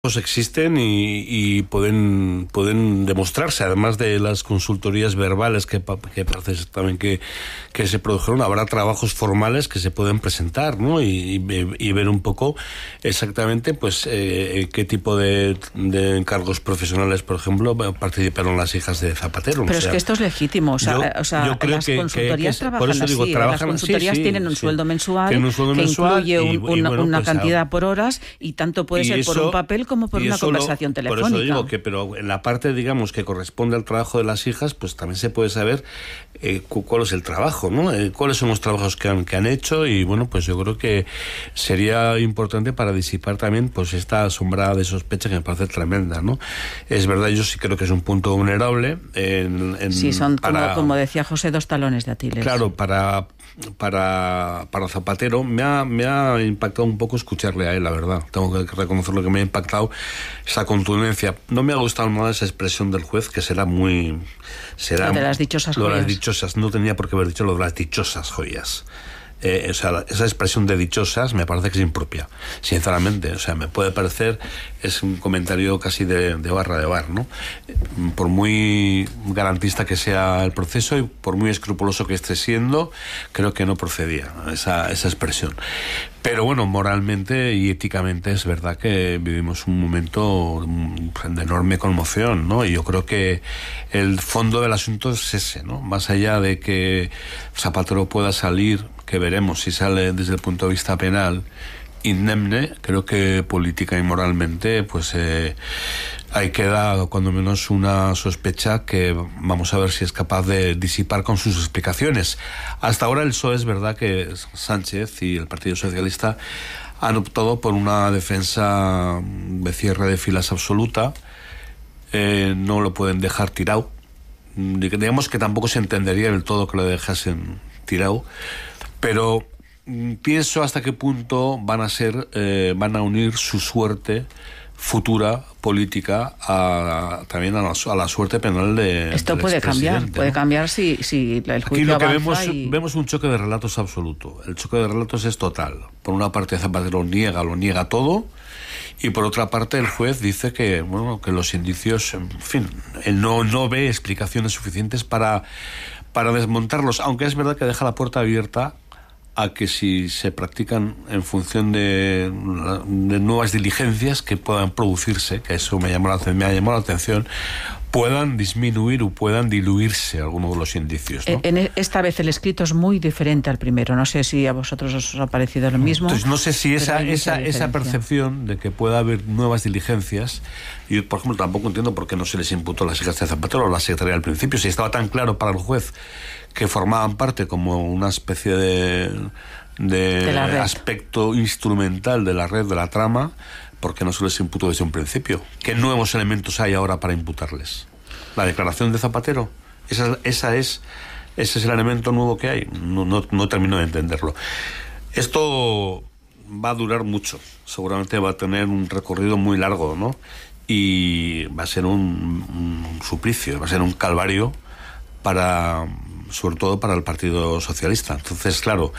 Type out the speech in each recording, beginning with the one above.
existen y pueden demostrarse, además de las consultorías verbales que parece también que se produjeron. Habrá trabajos formales que se pueden presentar, ¿no? y ver un poco exactamente pues qué tipo de encargos profesionales, por ejemplo, participaron las hijas de Zapatero. Pero es que esto es legítimo, yo creo las consultorías trabajan así, las consultorías tienen un sueldo mensual que incluye una cantidad por horas, y tanto puede ser por un papel como por una conversación telefónica. Por eso digo pero en la parte, digamos, que corresponde al trabajo de las hijas, pues también se puede saber cuál es el trabajo, ¿no? Cuáles son los trabajos que han hecho, y bueno, pues yo creo que sería importante para disipar también pues esta sombra de sospecha que me parece tremenda, ¿no? Es verdad, yo sí creo que es un punto vulnerable. Sí, son como decía José, dos talones de Aquiles. Claro, para Zapatero me ha impactado un poco escucharle a él, la verdad. Tengo que reconocer lo que me ha impactado, esa contundencia. No me ha gustado nada esa expresión del juez, que será lo de las dichosas joyas. Lo de las dichosas, no tenía por qué haber dicho lo de las dichosas joyas. Esa expresión de dichosas me parece que es impropia, sinceramente. O sea, me puede parecer, es un comentario casi de barra de bar, ¿no? Por muy garantista que sea el proceso y por muy escrupuloso que esté siendo, creo que no procedía esa expresión. Pero bueno, moralmente y éticamente es verdad que vivimos un momento de enorme conmoción, ¿no? Y yo creo que el fondo del asunto es ese, ¿no? Más allá de que Zapatero pueda salir, que veremos si sale desde el punto de vista penal indemne, creo que política y moralmente pues ahí queda cuando menos una sospecha que vamos a ver si es capaz de disipar con sus explicaciones. Hasta ahora el PSOE, es verdad que Sánchez y el Partido Socialista han optado por una defensa de cierre de filas absoluta. No lo pueden dejar tirado. Digamos que tampoco se entendería del todo que lo dejasen tirado, pero pienso hasta qué punto van a unir su suerte futura política también a la suerte penal de esto puede cambiar, ¿no? Puede cambiar si el juicio aquí lo que vemos un choque de relatos absoluto. El choque de relatos es total. Por una parte Zapatero lo niega todo, y por otra parte el juez dice que que los indicios, en fin, él no ve explicaciones suficientes para desmontarlos, aunque es verdad que deja la puerta abierta a que si se practican en función de nuevas diligencias que puedan producirse, que eso me ha llamado la atención, puedan disminuir o puedan diluirse algunos de los indicios, ¿no? Esta vez el escrito es muy diferente al primero. No sé si a vosotros os ha parecido lo mismo. Entonces no sé si esa percepción de que pueda haber nuevas diligencias, yo por ejemplo tampoco entiendo por qué no se les imputó a las hijas de Zapatero o a la secretaria al principio, si estaba tan claro para el juez que formaban parte como una especie de aspecto instrumental de la red, de la trama. ¿Por qué no se les imputó desde un principio? ¿Qué nuevos elementos hay ahora para imputarles? ¿La declaración de Zapatero? Ese es el elemento nuevo que hay. No termino de entenderlo. Esto va a durar mucho. Seguramente va a tener un recorrido muy largo, ¿no? Y va a ser un suplicio, va a ser un calvario sobre todo para el Partido Socialista. Entonces, claro,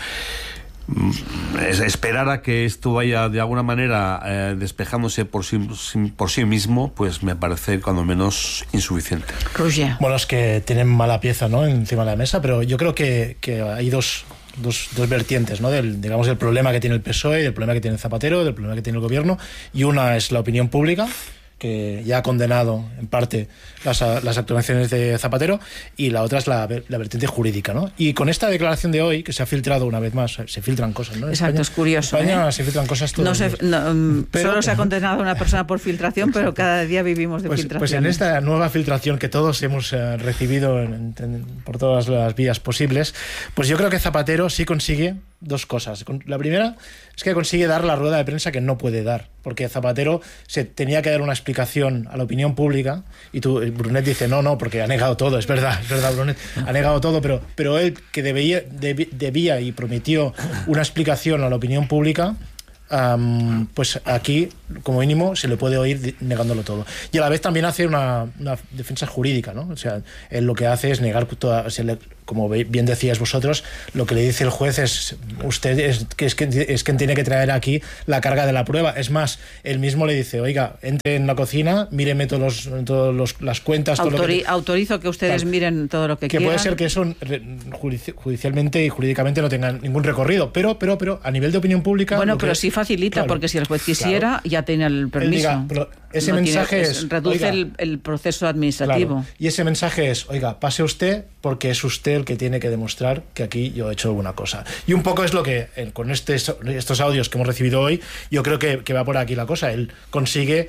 esperar a que esto vaya de alguna manera despejándose por sí mismo, pues me parece cuando menos insuficiente. Roger. Bueno, es que tienen mala pieza, ¿no?, encima de la mesa, pero yo creo que hay dos vertientes, ¿no?, del problema que tiene el PSOE, del problema que tiene Zapatero, del problema que tiene el gobierno, y una es la opinión pública, que ya ha condenado en parte las actuaciones de Zapatero, y la otra es la vertiente jurídica, ¿no? Y con esta declaración de hoy, que se ha filtrado una vez más, se filtran cosas, ¿no? Exacto, España, es curioso. En España se filtran cosas todos los días. Solo se ha condenado a una persona por filtración, exacto, pero cada día vivimos de filtración. Pues en esta nueva filtración que todos hemos recibido por todas las vías posibles, pues yo creo que Zapatero sí consigue dos cosas. La primera es que consigue dar la rueda de prensa que no puede dar, porque Zapatero se tenía que dar una explicación a la opinión pública, y Brunet dice no, porque ha negado todo. Es verdad, Brunet ha negado todo, pero él, que debía y prometió una explicación a la opinión pública, pues aquí, como mínimo, se le puede oír negándolo todo. Y a la vez también hace una defensa jurídica, ¿no? O sea, él lo que hace es negar como bien decíais vosotros, lo que le dice el juez es usted es quien tiene que traer aquí la carga de la prueba. Es más, él mismo le dice, oiga, entre en la cocina, míreme todas las cuentas. Autorizo que ustedes miren todo lo que quieran. Que puede ser que eso judicialmente y jurídicamente no tenga ningún recorrido, pero a nivel de opinión pública... Bueno, pero sí facilita, porque si el juez quisiera, ya tiene el permiso. Él diga, ese mensaje reduce el proceso administrativo. Claro, y ese mensaje es, oiga, pase usted porque es usted el que tiene que demostrar que aquí yo he hecho alguna cosa. Y un poco es lo que, con estos audios que hemos recibido hoy, yo creo que va por aquí la cosa. Él consigue,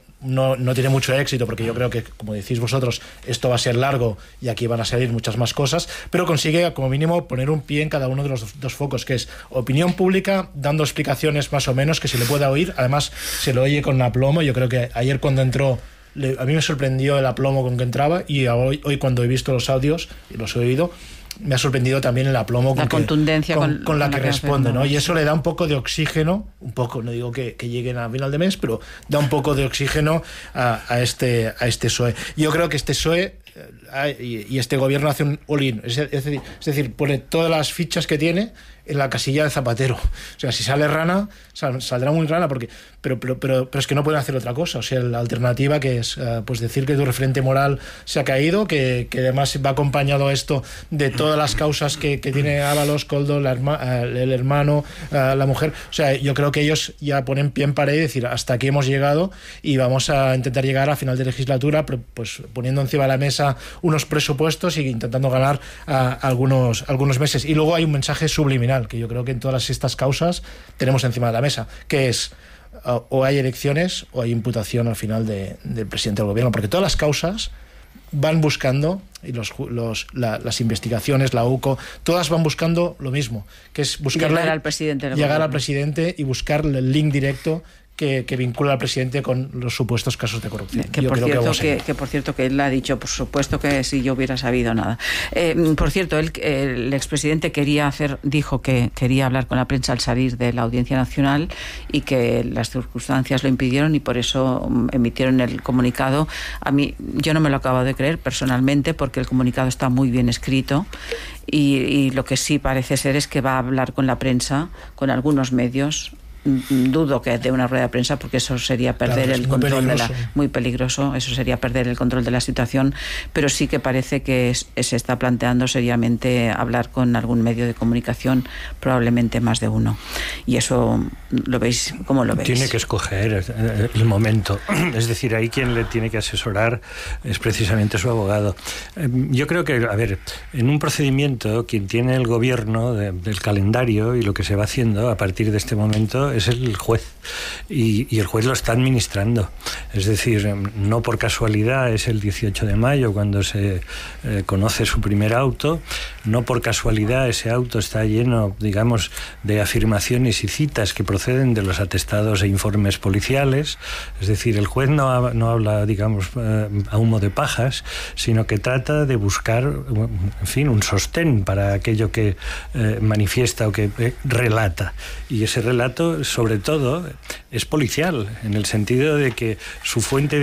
no tiene mucho éxito, porque yo creo que, como decís vosotros, esto va a ser largo y aquí van a salir muchas más cosas, pero consigue, como mínimo, poner un pie en cada uno de los dos focos, que es opinión pública, dando explicaciones más o menos que se le pueda oír. Además, se lo oye con aplomo. Yo creo que ayer cuando entró, a mí me sorprendió el aplomo con que entraba, y hoy cuando he visto los audios y los he oído, me ha sorprendido también el aplomo la contundencia con la que responde, ¿no? Y eso le da un poco de oxígeno, no digo que lleguen a final de mes, pero da un poco de oxígeno a este PSOE. Yo creo que este PSOE y este gobierno hace un all-in, es decir, pone todas las fichas que tiene en la casilla de Zapatero. O sea, si sale rana, saldrá muy rana, pero es que no pueden hacer otra cosa. O sea, la alternativa que es pues decir que tu referente moral se ha caído, que además va acompañado esto de todas las causas que tiene Ábalos, Koldo, el hermano, la mujer. O sea, yo creo que ellos ya ponen pie en pared y decir, hasta aquí hemos llegado y vamos a intentar llegar a final de legislatura, pues poniendo encima de la mesa unos presupuestos y intentando ganar algunos meses. Y luego hay un mensaje subliminal que yo creo que en todas estas causas tenemos encima de la mesa, que es o hay elecciones o hay imputación al final del presidente del gobierno, porque todas las causas van buscando, y las investigaciones, la UCO, todas van buscando lo mismo, que es llegar al presidente y buscar el link directo que vincula al presidente con los supuestos casos de corrupción. Que por cierto que él ha dicho, por supuesto, que si yo hubiera sabido nada. Por cierto, el expresidente dijo que quería hablar con la prensa al salir de la Audiencia Nacional y que las circunstancias lo impidieron y por eso emitieron el comunicado. A mí, yo no me lo acabo de creer personalmente, porque el comunicado está muy bien escrito y lo que sí parece ser es que va a hablar con la prensa, con algunos medios. Dudo que de una rueda de prensa, porque eso sería perder el control muy peligroso, eso sería perder el control de la situación, pero sí que parece que se está planteando seriamente hablar con algún medio de comunicación, probablemente más de uno. Y eso lo veis, ¿cómo lo veis? Tiene que escoger el momento, es decir, ahí quien le tiene que asesorar es precisamente su abogado. Yo creo que, en un procedimiento, quien tiene el gobierno del calendario y lo que se va haciendo a partir de este momento es el juez, y el juez lo está administrando. Es decir, no por casualidad es el 18 de mayo cuando se conoce su primer auto, no por casualidad ese auto está lleno, digamos, de afirmaciones y citas que proceden de los atestados e informes policiales. Es decir, el juez no habla, digamos, a humo de pajas, sino que trata de buscar, en fin, un sostén para aquello que manifiesta o que relata. Y ese relato, sobre todo, es policial, en el sentido de que su fuente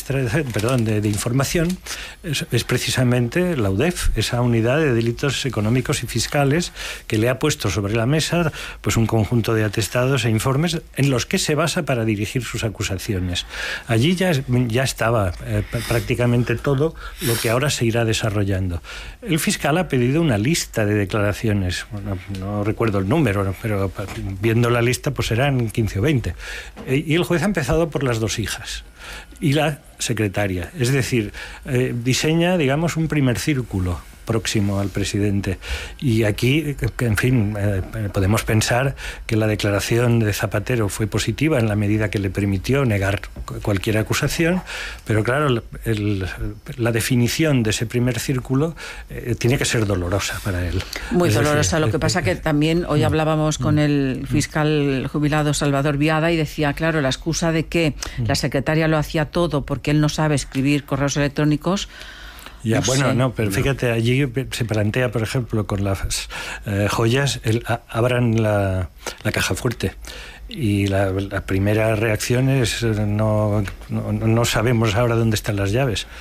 de información es precisamente la UDEF, esa unidad de delitos económicos y fiscales, que le ha puesto sobre la mesa pues un conjunto de atestados e informes en los que se basa para dirigir sus acusaciones. Allí ya estaba prácticamente todo lo que ahora se irá desarrollando. El fiscal ha pedido una lista de declaraciones, bueno, no recuerdo el número, pero viendo la lista pues eran 15 o 20. Y el juez ha empezado por las dos hijas y la secretaria. Es decir, diseña, digamos, un primer círculo próximo al presidente. Y aquí, en fin, podemos pensar que la declaración de Zapatero fue positiva en la medida que le permitió negar cualquier acusación, pero claro, la definición de ese primer círculo tiene que ser dolorosa para él. Muy dolorosa. Lo que pasa que también hoy hablábamos con el fiscal jubilado Salvador Viada y decía, claro, la excusa de que la secretaria lo hacía todo porque él no sabe escribir correos electrónicos. Ya, pero fíjate, allí se plantea, por ejemplo, con las joyas, abran la caja fuerte. Y la primera reacción es no sabemos ahora dónde están las llaves.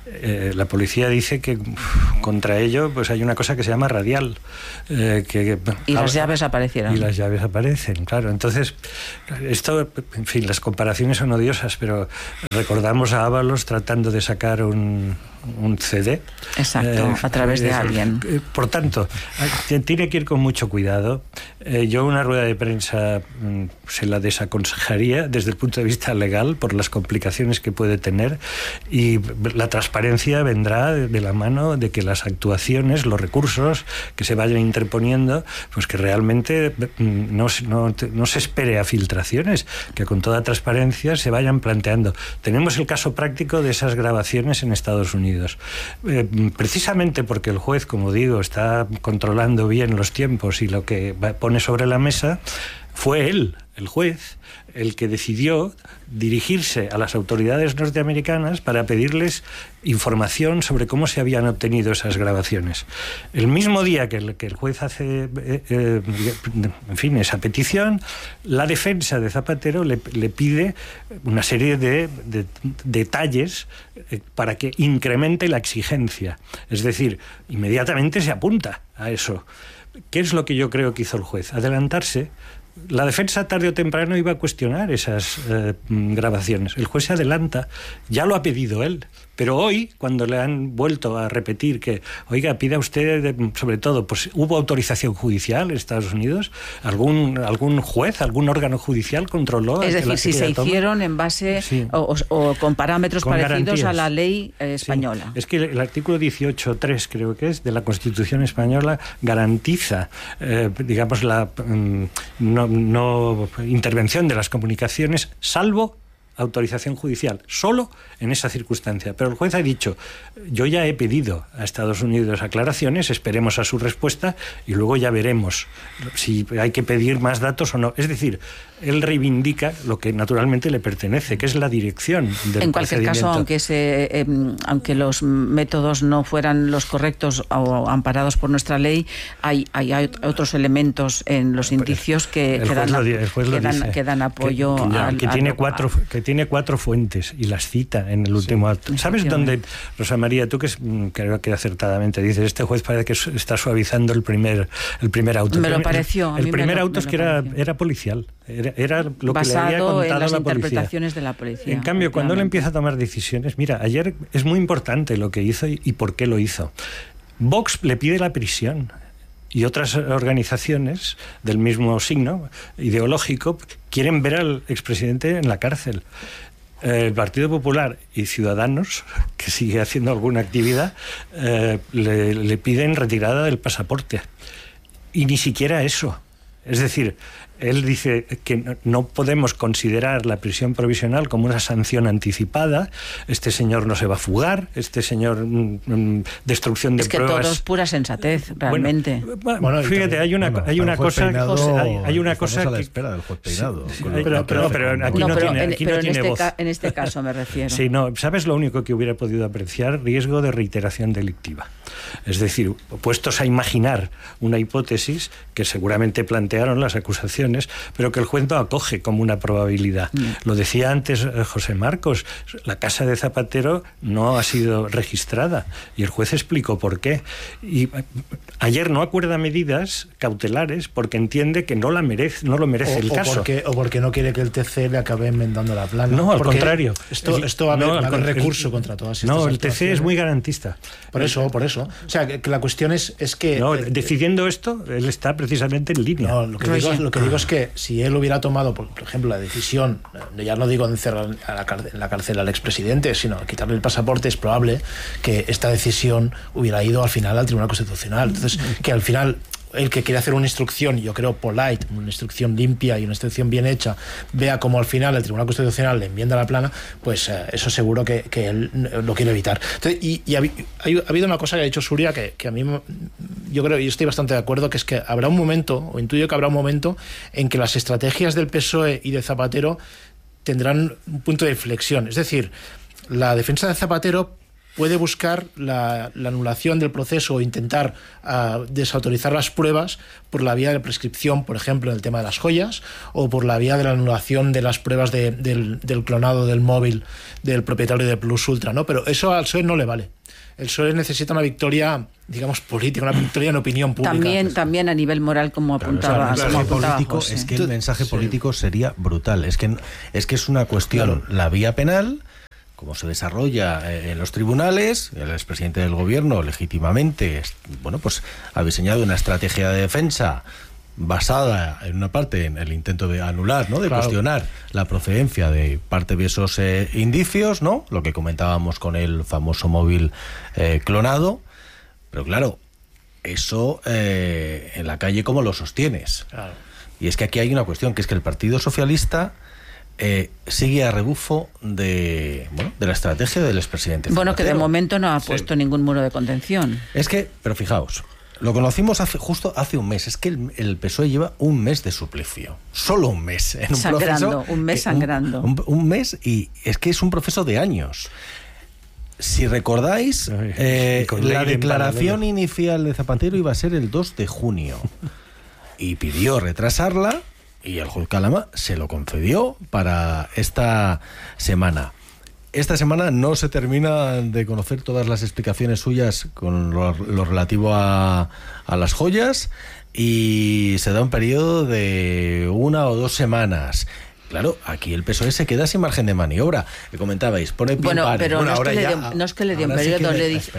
La policía dice que contra ello pues hay una cosa que se llama radial. Y las llaves aparecieron. Y las llaves aparecen, claro. Entonces, esto, en fin, las comparaciones son odiosas, pero recordamos a Ábalos tratando de sacar un CD. Exacto, a través de alguien. Por tanto, tiene que ir con mucho cuidado. Yo una rueda de prensa se la desaconsejaría desde el punto de vista legal por las complicaciones que puede tener, y la transparencia vendrá de la mano de que las actuaciones, los recursos que se vayan interponiendo, pues que realmente no se espere a filtraciones, que con toda transparencia se vayan planteando. Tenemos el caso práctico de esas grabaciones en Estados Unidos. Precisamente porque el juez, como digo, está controlando bien los tiempos y lo que pone sobre la mesa, fue él, el juez, el que decidió dirigirse a las autoridades norteamericanas para pedirles información sobre cómo se habían obtenido esas grabaciones. El mismo día que el juez hace en fin, esa petición, la defensa de Zapatero le pide una serie de detalles para que incremente la exigencia. Es decir, inmediatamente se apunta a eso. ¿Qué es lo que yo creo que hizo el juez? Adelantarse. La defensa tarde o temprano iba a cuestionar esas grabaciones. El juez se adelanta, ya lo ha pedido él. Pero hoy, cuando le han vuelto a repetir que, oiga, pida usted, sobre todo, pues hubo autorización judicial en Estados Unidos, algún juez, algún órgano judicial controló. Es decir, si se hicieron en base o con parámetros con parecidos garantías a la ley española. Sí. Es que el artículo 18.3, creo que es, de la Constitución española garantiza, digamos, la no intervención de las comunicaciones, salvo autorización judicial, solo en esa circunstancia. Pero el juez ha dicho, yo ya he pedido a Estados Unidos aclaraciones, esperemos a su respuesta y luego ya veremos si hay que pedir más datos o no. Es decir, él reivindica lo que naturalmente le pertenece, que es la dirección del procedimiento. En cualquier caso, aunque los métodos no fueran los correctos o amparados por nuestra ley, hay otros elementos en los indicios que dan apoyo que tiene cuatro fuentes y las cita en el último acto. ¿Sabes dónde, Rosa María, tú que creo que acertadamente dices, este juez parece que está suavizando el primer auto? Me lo pareció. El primer auto es que era policial. Era lo basado que le había contado en las la interpretaciones de la policía. En cambio, cuando él empieza a tomar decisiones, mira, ayer es muy importante lo que hizo y por qué lo hizo. Vox le pide la prisión y otras organizaciones del mismo signo ideológico quieren ver al expresidente en la cárcel. El Partido Popular y Ciudadanos, que sigue haciendo alguna actividad, le piden retirada del pasaporte. Y ni siquiera eso. Es decir, él dice que no podemos considerar la prisión provisional como una sanción anticipada. Este señor no se va a fugar, este señor destrucción de pruebas. Es que todo es pura sensatez, realmente. Bueno, fíjate, hay una cosa a la espera del juez Peinado. Pero aquí no tiene voz. En este caso me refiero. Sí, no, ¿sabes lo único que hubiera podido apreciar? Riesgo de reiteración delictiva. Es decir, puestos a imaginar una hipótesis que seguramente plantearon las acusaciones, pero que el juez no acoge como una probabilidad. Lo decía antes José Marcos, la casa de Zapatero no ha sido registrada y el juez explicó por qué. Y ayer no acuerda medidas cautelares porque entiende que no lo merece el caso. O porque no quiere que el TC le acabe enmendando la plana. No, al contrario. Esto va a haber recurso contra todas estas No, el TC es muy garantista. Por eso. O sea, que la cuestión es que... No, decidiendo esto, él está precisamente en línea. No, lo que digo es que si él hubiera tomado, por ejemplo, la decisión, ya no digo de encerrar en la cárcel al expresidente, sino quitarle el pasaporte, es probable que esta decisión hubiera ido al final al Tribunal Constitucional. Entonces, que al final el que quiere hacer una instrucción, yo creo polite, una instrucción limpia y una instrucción bien hecha, vea como al final el Tribunal Constitucional le enmienda la plana, pues eso seguro que él lo quiere evitar. Entonces, y ha habido una cosa que ha dicho Suria que a mí, yo creo, y estoy bastante de acuerdo, que es que habrá un momento, o intuyo que habrá un momento, en que las estrategias del PSOE y de Zapatero tendrán un punto de inflexión. Es decir, la defensa de Zapatero puede buscar la anulación del proceso o intentar desautorizar las pruebas por la vía de prescripción, por ejemplo, en el tema de las joyas, o por la vía de la anulación de las pruebas del clonado del móvil del propietario de Plus Ultra, ¿no? Pero eso al PSOE no le vale. El PSOE necesita una victoria, digamos, política, una victoria en opinión pública. También a nivel moral, como apuntaba. Político, es que el mensaje político sería brutal. Es que es una cuestión, la vía penal, cómo se desarrolla en los tribunales. El expresidente del gobierno legítimamente, pues ha diseñado una estrategia de defensa basada en una parte en el intento de anular, ¿no? De cuestionar la procedencia de parte de esos indicios, ¿no? Lo que comentábamos con el famoso móvil clonado. Pero claro, eso en la calle, ¿cómo lo sostienes? Claro. Y es que aquí hay una cuestión, que es que el Partido Socialista sigue a rebufo de la estrategia del expresidente Zapatero. Bueno, que de momento no ha puesto ningún muro de contención. Pero fijaos, lo conocimos justo hace un mes. Es que el PSOE lleva un mes de suplicio. Solo un mes. En un sangrando, proceso, un mes sangrando. Un mes, y es que es un proceso de años. Si recordáis, la declaración inicial de Zapatero iba a ser el 2 de junio. Y pidió retrasarla, y el juez Calama se lo concedió para esta semana. Esta semana no se termina de conocer todas las explicaciones suyas con lo relativo a las joyas, y se da un periodo de 1 o 2 semanas. Claro, aquí el PSOE se queda sin margen de maniobra. Que comentabais, pone pie par. Pero no es que le dio un periodo,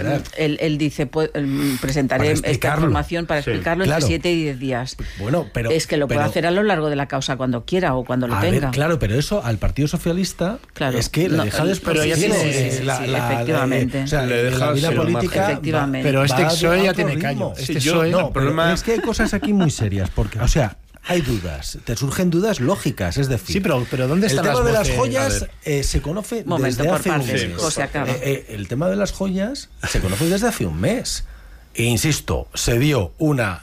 él dice, presentaré esta información para explicarlo entre 7 y 10 días. Pero es que lo puede hacer a lo largo de la causa cuando quiera o cuando lo tenga. Claro, pero eso al Partido Socialista es que le deja desprotegido. Efectivamente. Le deja la vida política. Efectivamente. Pero este PSOE ya tiene callo. Es que hay cosas aquí muy serias, porque, hay dudas, te surgen dudas lógicas, es decir... Sí, pero ¿dónde están el tema las de las joyas se conoce desde hace un mes. El tema de las joyas se conoce desde hace un mes. E insisto, se dio una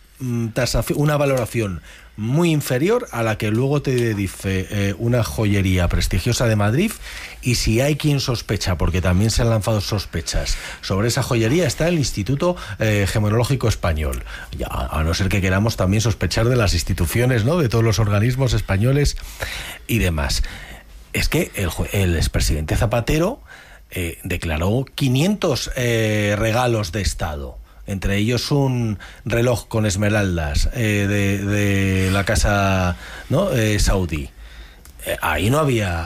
valoración muy inferior a la que luego te dice una joyería prestigiosa de Madrid, y si hay quien sospecha, porque también se han lanzado sospechas sobre esa joyería, está el Instituto Gemonológico Español. Ya, a no ser que queramos también sospechar de las instituciones, ¿no?, de todos los organismos españoles y demás. Es que el expresidente Zapatero declaró 500 regalos de Estado, entre ellos un reloj con esmeraldas de la casa, ¿no?, saudí. Ahí no había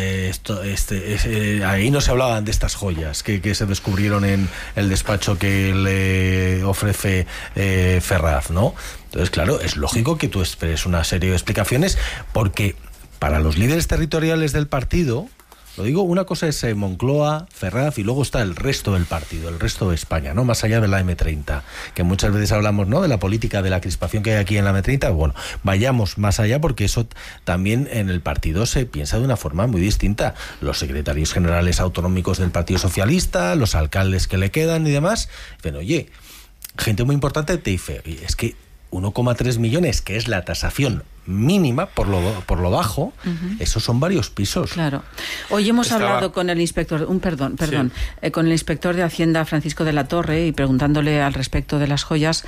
ahí no se hablaban de estas joyas que se descubrieron en el despacho que le ofrece Ferraz, ¿no? Entonces, claro, es lógico que tú esperes una serie de explicaciones, porque para los líderes territoriales del partido, lo digo, una cosa es Moncloa, Ferraz, y luego está el resto del partido, el resto de España, ¿no? Más allá de la M30, que muchas veces hablamos, ¿no?, de la política, de la crispación que hay aquí en la M30. Bueno, vayamos más allá, porque eso también en el partido se piensa de una forma muy distinta. Los secretarios generales autonómicos del Partido Socialista, los alcaldes que le quedan y demás, dicen, oye, gente muy importante te dice, oye, es que 1,3 millones, que es la tasación mínima por lo bajo, esos son varios pisos. Claro. Hoy hemos hablado con el inspector, con el inspector de Hacienda, Francisco de la Torre, y preguntándole al respecto de las joyas,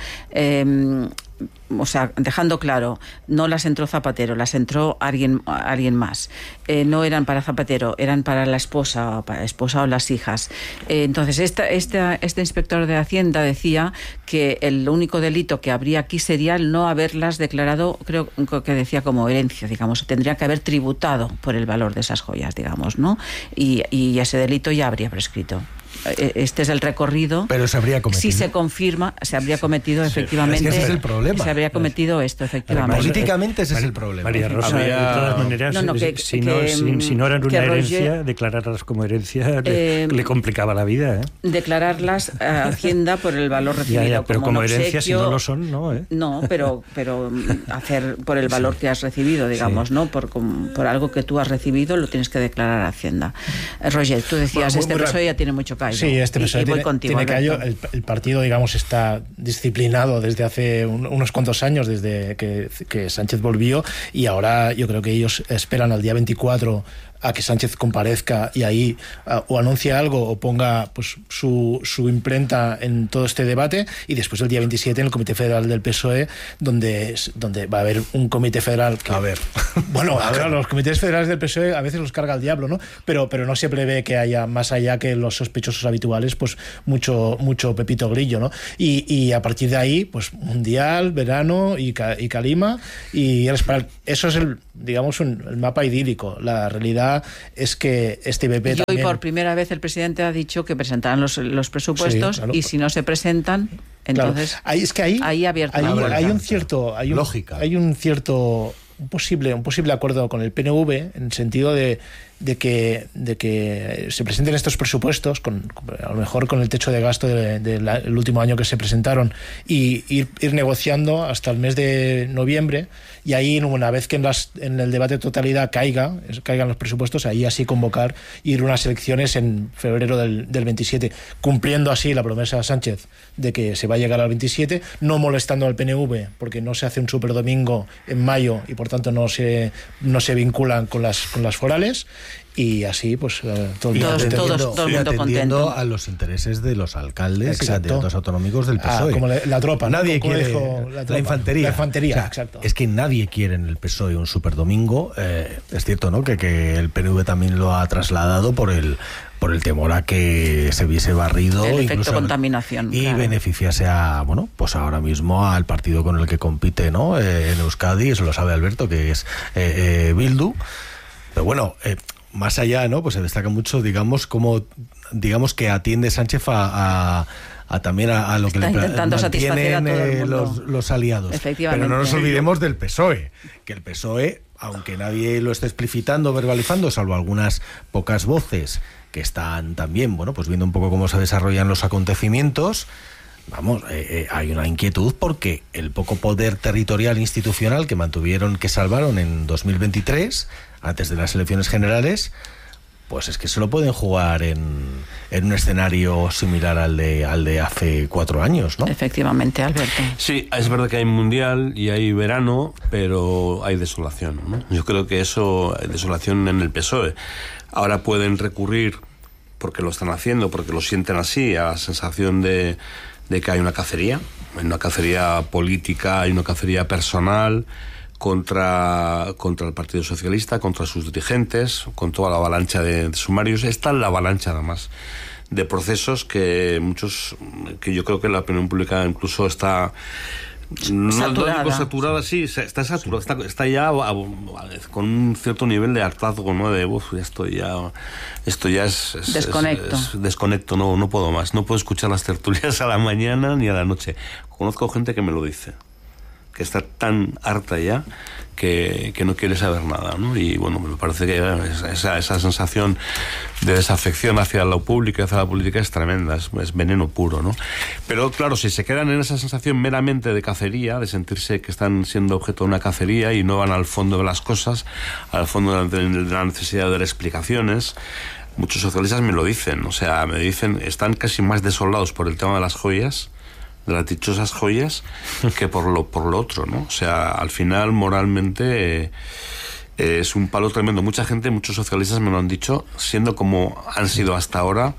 dejando claro, no las entró Zapatero, las entró alguien más. No eran para Zapatero, eran para la esposa o las hijas. Entonces, este inspector de Hacienda decía que el único delito que habría aquí sería el no haberlas declarado, creo que decía, como herencia, digamos. Tendría que haber tributado por el valor de esas joyas, digamos, ¿no? Y ese delito ya habría prescrito. Este es el recorrido. Pero se habría cometido. Si se confirma, se habría cometido efectivamente. Ese es el problema. Se habría cometido esto, efectivamente. Políticamente ese es el problema. María Rosa, de todas maneras, si no eran una herencia, declararlas como herencia le complicaba la vida. Declararlas a Hacienda por el valor recibido. Pero como herencia, si no lo son, no. No, pero hacer por el valor que has recibido, digamos, ¿no? Por algo que tú has recibido, lo tienes que declarar a Hacienda. Roger, tú decías, este PSOE ya tiene mucho callo. Sí, este PSOE tiene callo. El partido, digamos, está disciplinado desde hace unos cuantos años, desde que Sánchez volvió, y ahora yo creo que ellos esperan al día 24 a que Sánchez comparezca y ahí o anuncie algo o ponga pues su imprenta en todo este debate, y después el día 27 en el Comité Federal del PSOE, donde va a haber un comité federal que, bueno, los comités federales del PSOE a veces los carga el diablo, ¿no? Pero no se prevé que haya, más allá que los sospechosos habituales, pues mucho pepito grillo, ¿no? Y a partir de ahí, pues mundial, verano y calima, y eso es el mapa idílico. La realidad es que este IBP y también... hoy por primera vez el presidente ha dicho que presentarán los presupuestos, sí, claro. Y si no se presentan, entonces claro. Ahí abierto. Hay un cierto... lógica. Hay un posible acuerdo con el PNV en el sentido de que se presenten estos presupuestos a lo mejor con el techo de gasto del último año que se presentaron, y ir negociando hasta el mes de noviembre, y ahí una vez que en el debate de totalidad caigan los presupuestos, ahí así convocar y ir unas elecciones en febrero del 27, cumpliendo así la promesa de Sánchez de que se va a llegar al 27, no molestando al PNV porque no se hace un superdomingo en mayo y por tanto no se vinculan con las forales. Y así, pues, todo el mundo contento a los intereses de los alcaldes y candidatos autonómicos del PSOE. Como la tropa, nadie quiere la infantería. O sea, exacto. Es que nadie quiere en el PSOE un superdomingo. Es cierto, ¿no? Que el PNV también lo ha trasladado por el temor a que se viese barrido, el efecto contaminación, y claro, beneficiase pues ahora mismo al partido con el que compite, ¿no? En Euskadi, eso lo sabe Alberto, que es Bildu. Pero bueno, más allá, ¿no? Pues se destaca mucho, digamos que atiende Sánchez también a lo que le mantienen los aliados. Pero no nos olvidemos del PSOE, que el PSOE, aunque nadie lo esté explicitando, verbalizando, salvo algunas pocas voces que están también, pues viendo un poco cómo se desarrollan los acontecimientos, hay una inquietud porque el poco poder territorial institucional que salvaron en 2023, antes de las elecciones generales, pues es que se lo pueden jugar en un escenario similar al de hace 4 años, ¿no? Efectivamente, Alberto. Sí, es verdad que hay mundial y hay verano, pero hay desolación, ¿no? Yo creo que hay desolación en el PSOE. Ahora pueden recurrir, porque lo están haciendo, porque lo sienten así, a la sensación de que hay una cacería política, hay una cacería personal contra el Partido Socialista, contra sus dirigentes, con toda la avalancha de sumarios. Está la avalancha, además, de procesos que yo creo que la opinión pública incluso está... saturada, sí, está saturada, está ya con un cierto nivel de hartazgo, ¿no? Esto ya es desconecto, no puedo más, no puedo escuchar las tertulias a la mañana ni a la noche. Conozco gente que me lo dice, que está tan harta ya que no quiere saber nada, ¿no? Y bueno, me parece que esa sensación de desafección hacia lo público y hacia la política es tremenda, es veneno puro, ¿no? Pero claro, si se quedan en esa sensación meramente de cacería, de sentirse que están siendo objeto de una cacería y no van al fondo de las cosas, al fondo de la necesidad de dar explicaciones, muchos socialistas me lo dicen, me dicen, están casi más desolados por el tema de las joyas, de las dichosas joyas, que por lo otro, ¿no? Al final, moralmente, es un palo tremendo. Muchos socialistas me lo han dicho, siendo como han sido hasta ahora,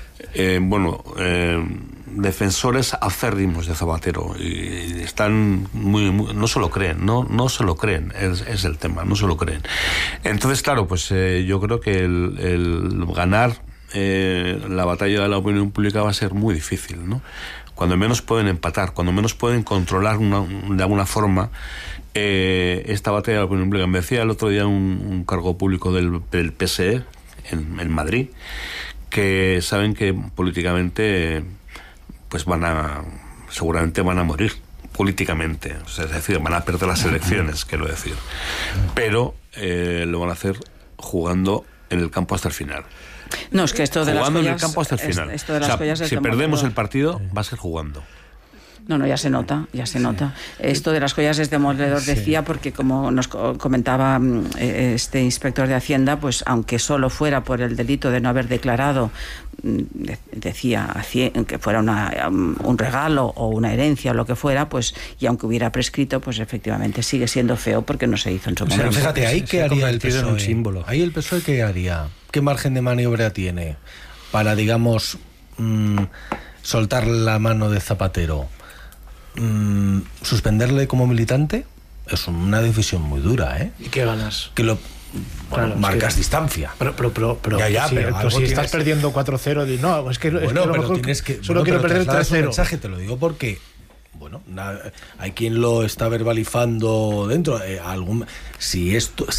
defensores acérrimos de Zapatero, y están no se lo creen, no se lo creen, es el tema, no se lo creen. Entonces, claro, pues yo creo que el ganar la batalla de la opinión pública va a ser muy difícil, ¿no? Cuando menos pueden empatar, cuando menos pueden controlar de alguna forma esta batalla de la opinión pública. Me decía el otro día un cargo público del PSE en Madrid, que saben que políticamente pues seguramente van a morir políticamente, es decir, van a perder las elecciones, quiero decir, pero lo van a hacer jugando en el campo hasta el final. No, es que esto de jugando las joyas, en el campo hasta el final. Esto de las joyas si perdemos el partido, va a ser jugando. No, ya se nota. Esto de las joyas es demoledor, decía, porque como nos comentaba este inspector de Hacienda, pues aunque solo fuera por el delito de no haber declarado decía que fuera un regalo o una herencia o lo que fuera, pues, y aunque hubiera prescrito, pues efectivamente sigue siendo feo porque no se hizo en su momento. Pero fíjate, ahí qué haría el PSOE. Un símbolo. Ahí el PSOE qué haría, qué margen de maniobra tiene para, digamos, soltar la mano de Zapatero, suspenderle como militante. Es una decisión muy dura, ¿eh? ¿Y qué ganas? Que marcas distancia. Pero si estás perdiendo 4-0, no, es que bueno, es que a lo pero mejor tienes que solo quiero perder 3-0. Mensaje, te lo digo porque hay quien lo está verbalizando dentro. Si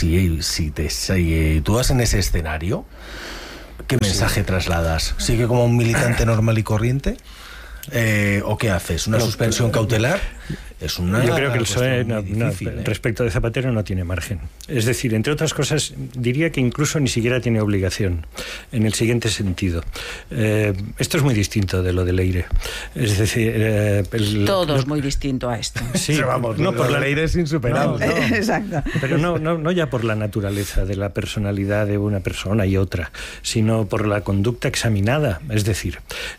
tú vas en ese escenario, ¿qué mensaje trasladas? ¿Sigue como un militante normal y corriente? ¿O qué haces? ¿Una suspensión cautelar? Yo creo que el PSOE respecto de Zapatero no tiene margen. Es decir, entre otras cosas, diría que incluso ni siquiera tiene obligación, en el siguiente sentido. Esto es muy distinto de lo de Leire. Es decir, todo es muy distinto a esto. Sí, pero vamos, no, por la Leire es insuperable. No. Exacto. Pero no ya por la naturaleza de la personalidad de una persona y otra, sino por la conducta examinada. Es decir,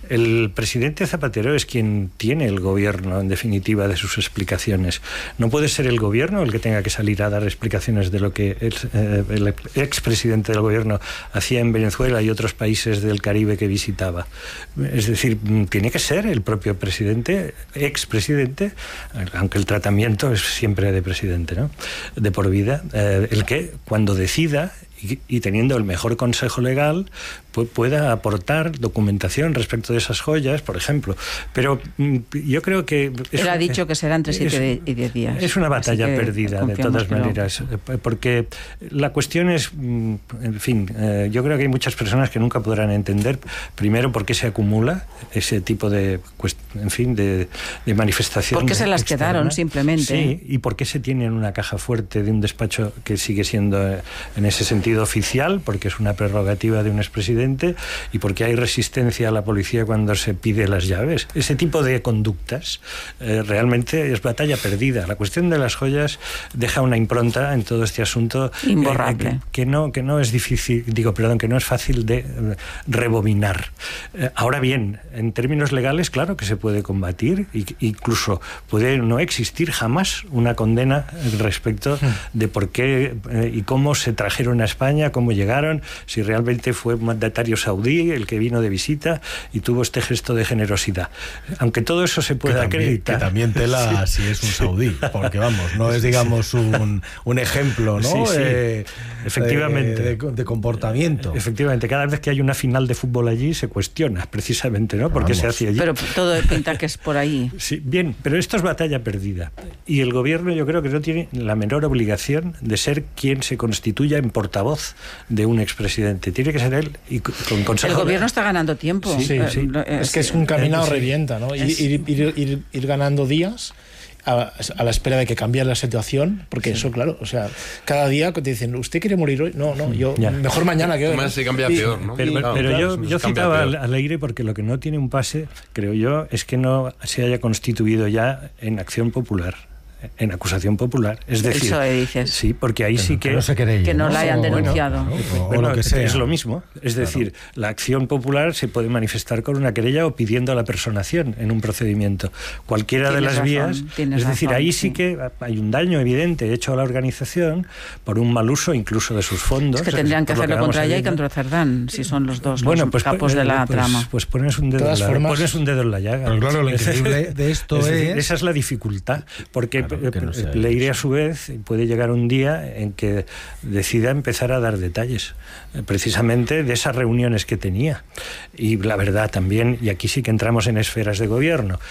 el presidente Zapatero es quien tiene el gobierno, en definitiva, de sus explicaciones. No puede ser el gobierno el que tenga que salir a dar explicaciones de lo que el expresidente del gobierno hacía en Venezuela y otros países del Caribe que visitaba. Es decir, tiene que ser el propio presidente, expresidente, aunque el tratamiento es siempre de presidente, ¿no? De por vida, el que cuando decida y teniendo el mejor consejo legal, pues pueda aportar documentación respecto de esas joyas, por ejemplo. Pero yo creo que... Él ha dicho que será entre 7 y 10 días. Es una batalla perdida, de todas maneras, porque la cuestión es, en fin, yo creo que hay muchas personas que nunca podrán entender, primero, por qué se acumula ese tipo de, en fin, de manifestación. ¿Por qué se las externa? Quedaron, simplemente? Sí, y por qué se tiene en una caja fuerte de un despacho que sigue siendo, en ese sentido, oficial, porque es una prerrogativa de un expresidente, y porque hay resistencia a la policía cuando se pide las llaves. Ese tipo de conductas realmente es batalla perdida. La cuestión de las joyas deja una impronta en todo este asunto imborrable, que no es difícil, que no es fácil de rebobinar. Ahora bien, en términos legales, claro que se puede combatir, incluso puede no existir jamás una condena respecto de por qué y cómo se trajeron a España, cómo llegaron, si realmente fue un mandatario saudí el que vino de visita y tuvo este gesto de generosidad. Aunque todo eso se pueda acreditar. Que también tela si es un saudí, porque vamos, no es, digamos, un ejemplo, ¿no? Efectivamente. De comportamiento. Efectivamente, cada vez que hay una final de fútbol allí se cuestiona, precisamente, ¿no? ¿Por qué se hace allí? Pero todo pinta que es por ahí. Sí, bien, pero esto es batalla perdida. Y el gobierno, yo creo que no tiene la menor obligación de ser quien se constituya en portavoz de un expresidente. Tiene que ser él y con consejo. El gobierno está ganando tiempo. Sí. Es que es un camino revienta, ¿no? Ir ganando días a la espera de que cambie la situación, porque eso, claro, o sea, cada día te dicen, ¿usted quiere morir hoy? No, yo mejor mañana que hoy. Además se cambia peor, ¿no? Pero yo citaba a Leire porque lo que no tiene un pase, creo yo, es que no se haya constituido ya en Acción Popular, en acusación popular, es decir, eso dices. Sí, porque ahí sí que no se querella, que no la hayan denunciado. Bueno, lo que sea. Es lo mismo, es decir, la acción popular se puede manifestar con una querella o pidiendo la personación en un procedimiento. Cualquiera de las vías, es decir, ahí sí que hay un daño evidente hecho a la organización por un mal uso incluso de sus fondos. Es que tendrían que hacerlo contra ella y contra Cerdán, si son los dos los capos de la trama. Pues pones un dedo en la llaga. Pero claro, lo increíble de esto es esa es la dificultad, porque Leire a su vez puede llegar un día en que decida empezar a dar detalles precisamente de esas reuniones que tenía, y la verdad también, y aquí sí que entramos en esferas de gobierno,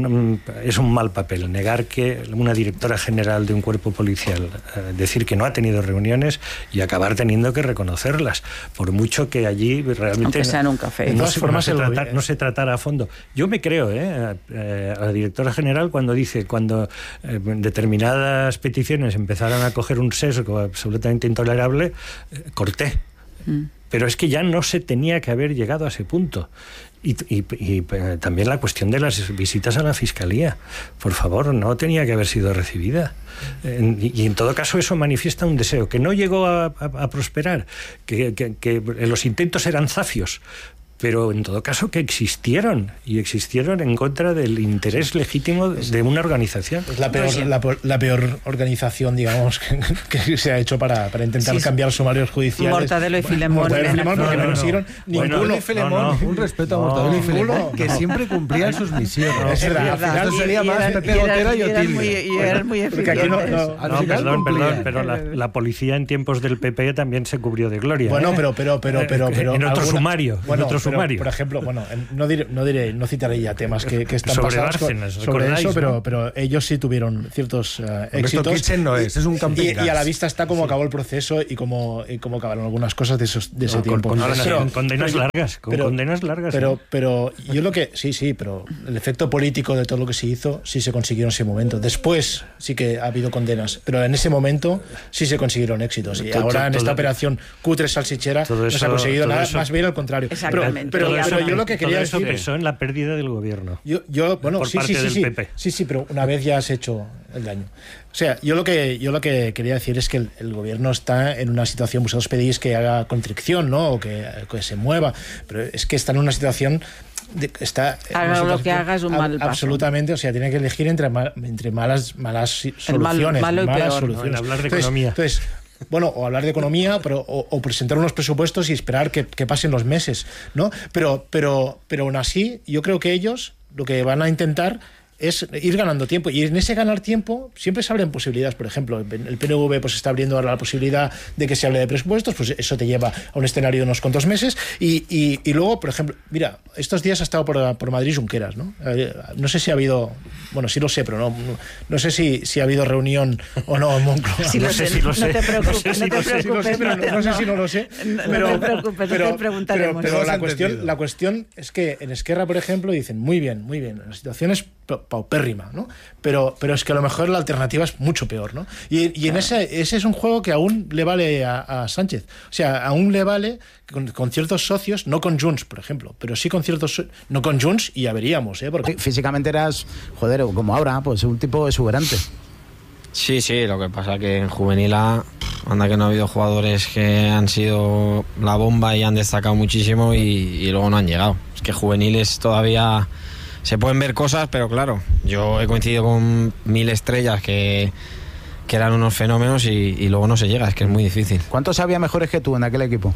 es un mal papel negar que una directora general de un cuerpo policial decir que no ha tenido reuniones y acabar teniendo que reconocerlas, por mucho que allí realmente aunque sea en un café. No se tratara a fondo. Yo me creo a la directora general cuando dice, cuando determinadas peticiones empezaron a coger un sesgo absolutamente intolerable, corté. Pero es que ya no se tenía que haber llegado a ese punto. Y también la cuestión de las visitas a la Fiscalía, por favor, no tenía que haber sido recibida. Y en todo caso eso manifiesta un deseo que no llegó a prosperar, que los intentos eran zafios, pero en todo caso que existieron en contra del interés legítimo de una organización. Es la peor organización, digamos, que se ha hecho para intentar cambiar sumarios judiciales. Mortadelo y Filemón. Porque no consiguieron ninguno. Un respeto a Mortadelo y Filemón, que siempre cumplían sus misiones. Es verdad. Al final sería más Pepe Gotera y Otilio. Y eran muy eficientes. Perdón, pero la policía en tiempos del PP también se cubrió de gloria. Bueno, pero en otro sumario. Por ejemplo, no citaré ya temas que están sobre pasados Bárcenas, sobre eso, ¿no? pero ellos sí tuvieron ciertos éxitos. Kitchen no es un camping y a la vista está cómo acabó el proceso y cómo acabaron algunas cosas de ese tiempo. Con condenas largas. Pero yo lo que pero el efecto político de todo lo que se hizo sí se consiguió en ese momento. Después sí que ha habido condenas, pero en ese momento sí se consiguieron éxitos. Y ahora en esta operación cutre salchichera no se ha conseguido nada, más bien al contrario. Pero yo lo que quería decir... Eso pensó en la pérdida del gobierno. Por parte del PP. Sí, pero una vez ya has hecho el daño. O sea, yo lo que quería decir es que el gobierno está en una situación, vosotros pedís que haga contrición, ¿no? O que se mueva, pero es que está en una situación... Haga lo que haga es un mal paso. Absolutamente, o sea, tiene que elegir entre malas soluciones. Malo y peor. Soluciones. Hablar de economía. Entonces, o hablar de economía, o presentar unos presupuestos y esperar que pasen los meses, ¿no? Pero aún así, yo creo que ellos lo que van a intentar es ir ganando tiempo, y en ese ganar tiempo siempre se abren posibilidades. Por ejemplo, el PNV pues está abriendo ahora la posibilidad de que se hable de presupuestos, pues eso te lleva a un escenario de unos cuantos meses, y luego, por ejemplo, mira, estos días ha estado por Madrid Junqueras, ¿no? No sé si ha habido, sí lo sé, pero no sé si ha habido reunión o no en Moncloa. Sí, no sé si lo sé. No te preocupes, no sé si no lo sé. No te preocupes, te preguntaremos. Pero la cuestión es que en Esquerra, por ejemplo, dicen muy bien, la situación es paupérrima, ¿no? Pero es que a lo mejor la alternativa es mucho peor, ¿no? Y en ese es un juego que aún le vale a Sánchez. O sea, aún le vale con ciertos socios, no con Junts, por ejemplo, pero sí con ciertos... No con Junts, y ya veríamos, ¿eh? Porque físicamente eras, como ahora, pues un tipo exuberante. Sí, lo que pasa que en Juvenil A, anda que no ha habido jugadores que han sido la bomba y han destacado muchísimo y luego no han llegado. Es que juveniles todavía... Se pueden ver cosas, pero claro, yo he coincidido con 1000 estrellas que eran unos fenómenos y luego no se llega, es que es muy difícil. ¿Cuántos había mejores que tú en aquel equipo?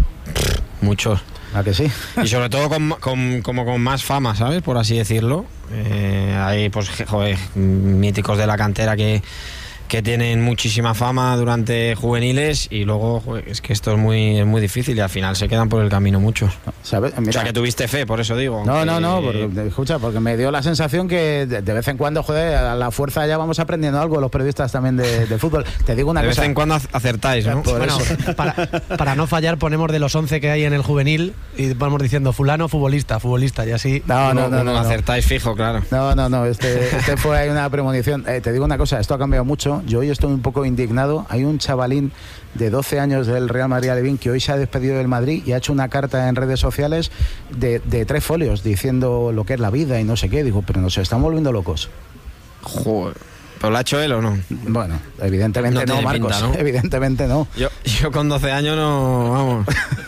Muchos. ¿A que sí? Y sobre todo con más fama, ¿sabes? Por así decirlo. Hay pues míticos de la cantera que tienen muchísima fama durante juveniles y luego es que esto es muy difícil y al final se quedan por el camino muchos. ¿Sabes? Mira, o sea, que tuviste fe, por eso digo. No, porque me dio la sensación que de vez en cuando, a la fuerza ya vamos aprendiendo algo los periodistas también de fútbol. Te digo una cosa. De vez en cuando acertáis, ¿no? Bueno, para no fallar ponemos de los 11 que hay en el juvenil y vamos diciendo fulano, futbolista, y así. No, acertáis fijo, claro. No, este fue ahí una premonición. Te digo una cosa, esto ha cambiado mucho. Yo hoy estoy un poco indignado. Hay un chavalín de 12 años del Real Madrid Alevín que hoy se ha despedido del Madrid y ha hecho una carta en redes sociales de 3 folios diciendo lo que es la vida y no sé qué. Digo, pero nos estamos volviendo locos. Joder. ¿Pero lo ha hecho él o no? Bueno, evidentemente no, Marcos. Pinta, ¿no? Evidentemente no. Yo con 12 años no, vamos.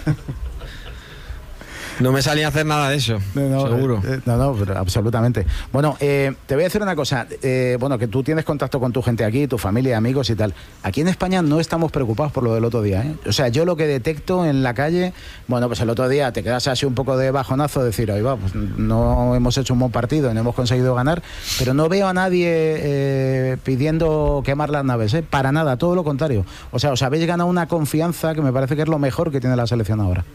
No me salía a hacer nada de eso, seguro. Pero absolutamente. Bueno, te voy a decir una cosa. Que tú tienes contacto con tu gente aquí, tu familia, amigos y tal. Aquí en España no estamos preocupados por lo del otro día, ¿eh? O sea, yo lo que detecto en la calle, pues el otro día te quedas así un poco de bajonazo, decir, ahí va, pues no hemos hecho un buen partido, no hemos conseguido ganar, pero no veo a nadie pidiendo quemar las naves, ¿eh? Para nada, todo lo contrario. O sea, os habéis ganado una confianza que me parece que es lo mejor que tiene la selección ahora.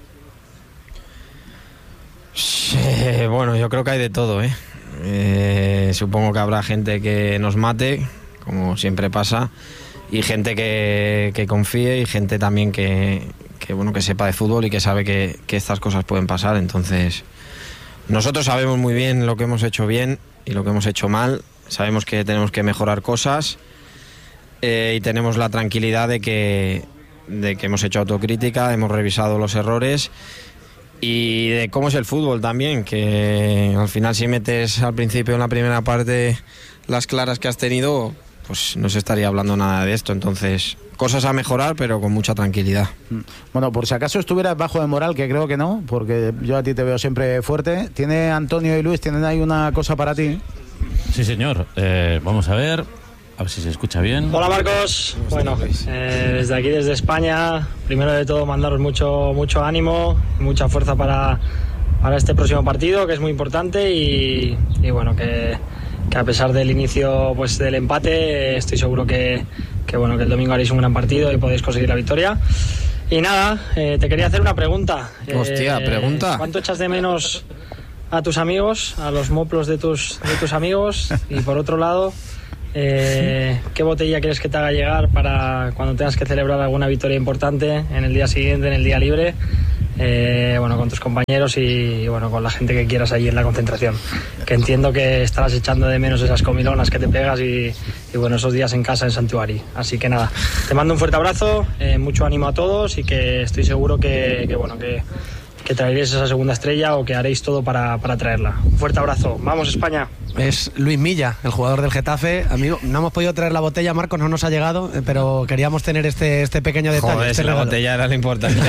Bueno, yo creo que hay de todo, supongo que habrá gente que nos mate, como siempre pasa, y gente que confíe y gente también que sepa de fútbol y que sabe que estas cosas pueden pasar. Entonces, nosotros sabemos muy bien lo que hemos hecho bien y lo que hemos hecho mal, sabemos que tenemos que mejorar cosas y tenemos la tranquilidad de que hemos hecho autocrítica, hemos revisado los errores y de cómo es el fútbol también, que al final si metes al principio en la primera parte las claras que has tenido, pues no se estaría hablando nada de esto. Entonces, cosas a mejorar, pero con mucha tranquilidad. Bueno, por si acaso estuvieras bajo de moral, que creo que no, porque yo a ti te veo siempre fuerte. ¿Tiene Antonio y Luis, tienen ahí una cosa para ti? Sí, señor. Vamos a ver si se escucha bien. Hola, Marcos. Bueno, desde aquí, desde España, primero de todo mandaros mucho ánimo, mucha fuerza para este próximo partido, que es muy importante, y bueno, que a pesar del inicio, pues del empate, estoy seguro que el domingo haréis un gran partido y podéis conseguir la victoria. Y nada, te quería hacer una pregunta. Hostia, pregunta. ¿Cuánto echas de menos a tus amigos, a los moplos de tus amigos? Y por otro lado, ¿qué botella quieres que te haga llegar para cuando tengas que celebrar alguna victoria importante en el día siguiente, en el día libre? Con tus compañeros y con la gente que quieras allí en la concentración, que entiendo que estarás echando de menos esas comilonas que te pegas y esos días en casa en Santuari. Así que nada, te mando un fuerte abrazo, mucho ánimo a todos, y que estoy seguro que traeréis esa segunda estrella, o que haréis todo para traerla. Un fuerte abrazo. ¡Vamos, España! Es Luis Milla, el jugador del Getafe. Amigo, no hemos podido traer la botella, Marcos, no nos ha llegado, pero queríamos tener este pequeño detalle. Joder, este la botella era lo importante.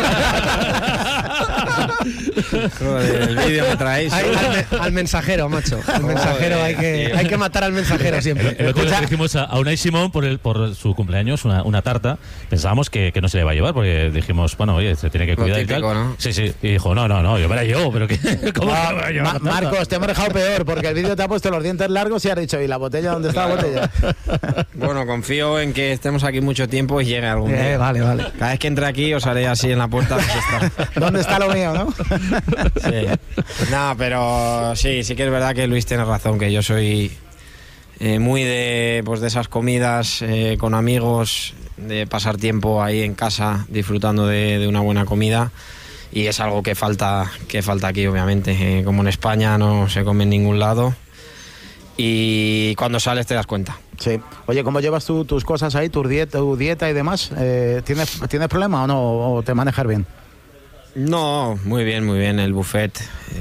Joder, el vídeo que traéis. Al mensajero, macho. Al mensajero, hay que matar al mensajero siempre. El otro día dijimos a Unai Simón por su cumpleaños una tarta. Pensábamos que no se le iba a llevar, porque dijimos, bueno, oye, se tiene que cuidar típico, y tal. ¿No? Sí. Y dijo, no, yo me la llevo, pero ¿cómo me la llevo? Marcos, te hemos dejado peor, porque el vídeo te ha puesto los dientes largos y has dicho, ¿y la botella? ¿Dónde está la botella? Bueno, confío en que estemos aquí mucho tiempo y llegue algún día. Vale. Cada vez que entre aquí os haré así en la puerta. ¿Dónde está lo mío, no? Sí. No, pero sí que es verdad que Luis tiene razón, que yo soy muy de esas comidas con amigos, de pasar tiempo ahí en casa disfrutando de una buena comida, y es algo que falta aquí, obviamente. Como en España no se come en ningún lado, y cuando sales te das cuenta. Sí. Oye, ¿cómo llevas tú tus cosas ahí, tu dieta y demás? ¿Tienes problema o no? ¿O te manejas bien? No, muy bien. El buffet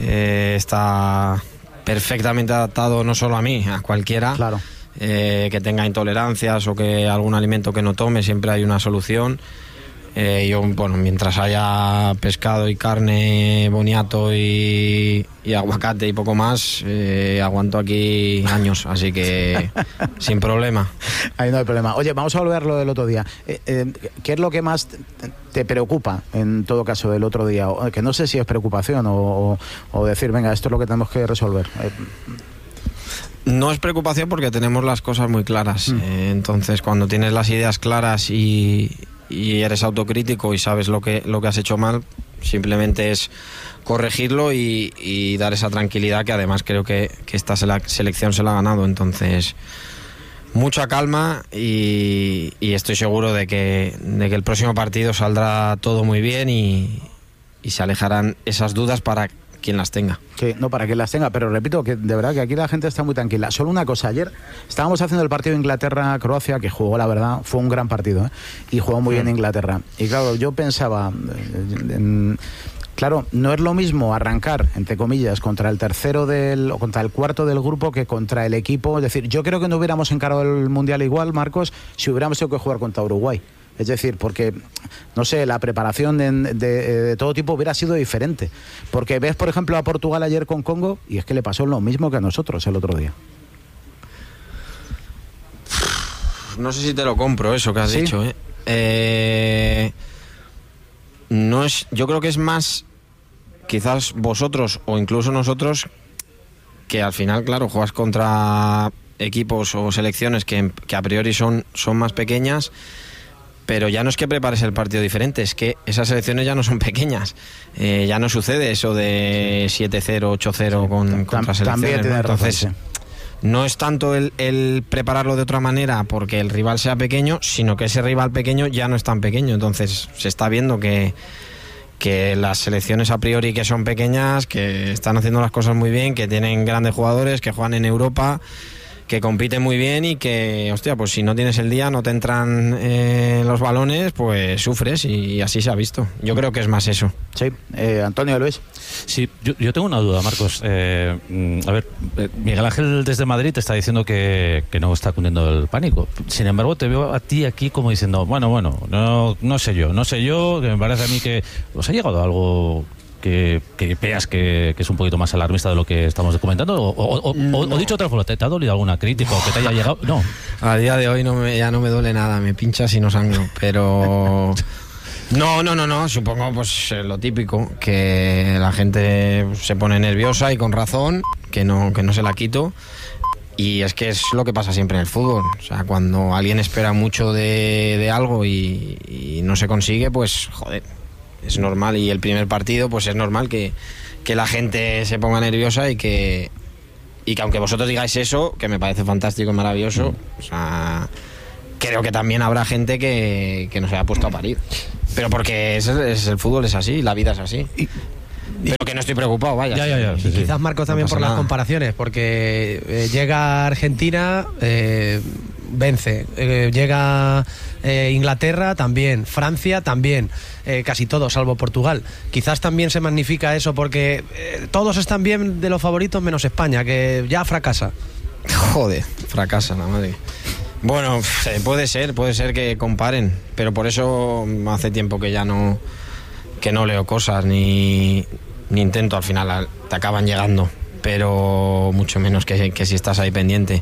está perfectamente adaptado, no solo a mí, a cualquiera. Claro. Que tenga intolerancias o que algún alimento que no tome, siempre hay una solución. Yo, mientras haya pescado y carne, boniato y aguacate y poco más, aguanto aquí años, así que sin problema. Ahí no hay problema. Oye, vamos a volver a lo del otro día. ¿Qué es lo que más te preocupa, en todo caso, del otro día? Que no sé si es preocupación o decir, venga, esto es lo que tenemos que resolver. No es preocupación, porque tenemos las cosas muy claras. Entonces, cuando tienes las ideas claras y eres autocrítico y sabes lo que has hecho mal, simplemente es corregirlo y dar esa tranquilidad, que además creo que esta selección se la ha ganado. Entonces, mucha calma, y estoy seguro de que el próximo partido saldrá todo muy bien y se alejarán esas dudas para quien las tenga. Sí, no, para quien las tenga, pero repito que de verdad que aquí la gente está muy tranquila. Solo una cosa, ayer estábamos haciendo el partido de Inglaterra-Croacia, que jugó, la verdad, fue un gran partido, y jugó muy bien Inglaterra. Y claro, yo pensaba, claro, no es lo mismo arrancar, entre comillas, contra el tercero o contra el cuarto del grupo que contra el equipo. Es decir, yo creo que no hubiéramos encarado el Mundial igual, Marcos, si hubiéramos tenido que jugar contra Uruguay. Es decir, porque, no sé, la preparación de todo tipo hubiera sido diferente. Porque ves, por ejemplo, a Portugal ayer con Congo, y es que le pasó lo mismo que a nosotros el otro día. No sé si te lo compro eso que has dicho, no es, yo creo que es más, quizás vosotros o incluso nosotros, que al final, claro, juegas contra equipos o selecciones que a priori son más pequeñas. Pero ya no es que prepares el partido diferente, es que esas selecciones ya no son pequeñas. Ya no sucede eso de 7-0, 8-0 contra selecciones, ¿no? Entonces, no es tanto el prepararlo de otra manera porque el rival sea pequeño, sino que ese rival pequeño ya no es tan pequeño. Entonces se está viendo que las selecciones a priori que son pequeñas, que están haciendo las cosas muy bien, que tienen grandes jugadores, que juegan en Europa, compite muy bien y que, hostia, pues si no tienes el día, no te entran los balones, pues sufres, y así se ha visto. Yo creo que es más eso. Sí, Antonio, Luis. Sí, yo tengo una duda, Marcos. A ver, Miguel Ángel desde Madrid te está diciendo que no está cundiendo el pánico. Sin embargo, te veo a ti aquí como diciendo, bueno, no sé yo, que me parece a mí que os ha llegado algo que veas que es un poquito más alarmista de lo que estamos comentando, o dicho otra forma, ¿te ha dolido alguna crítica o que te haya llegado? No. A día de hoy ya no me duele nada, me pinchas y no sangro, pero... No, supongo pues lo típico, que la gente se pone nerviosa y con razón, que no se la quito. Y es que es lo que pasa siempre en el fútbol. O sea, cuando alguien espera mucho de algo y no se consigue, pues joder, es normal. Y el primer partido, pues es normal que la gente se ponga nerviosa y que aunque vosotros digáis eso, que me parece fantástico y maravilloso, o sea, creo que también habrá gente que no se haya puesto a parir. Pero porque el fútbol es así, la vida es así. Pero que no estoy preocupado, vaya. Ya. Sí. Quizás, Marcos, también por las comparaciones, porque llega Argentina, vence. Llega Inglaterra, también. Francia, también. Casi todos, salvo Portugal. Quizás también se magnifica eso porque todos están bien de los favoritos menos España, que ya fracasa. Joder, fracasa la madre. Bueno, puede ser que comparen, pero por eso hace tiempo que ya no leo cosas ni intento. Al final te acaban llegando, pero mucho menos que si estás ahí pendiente.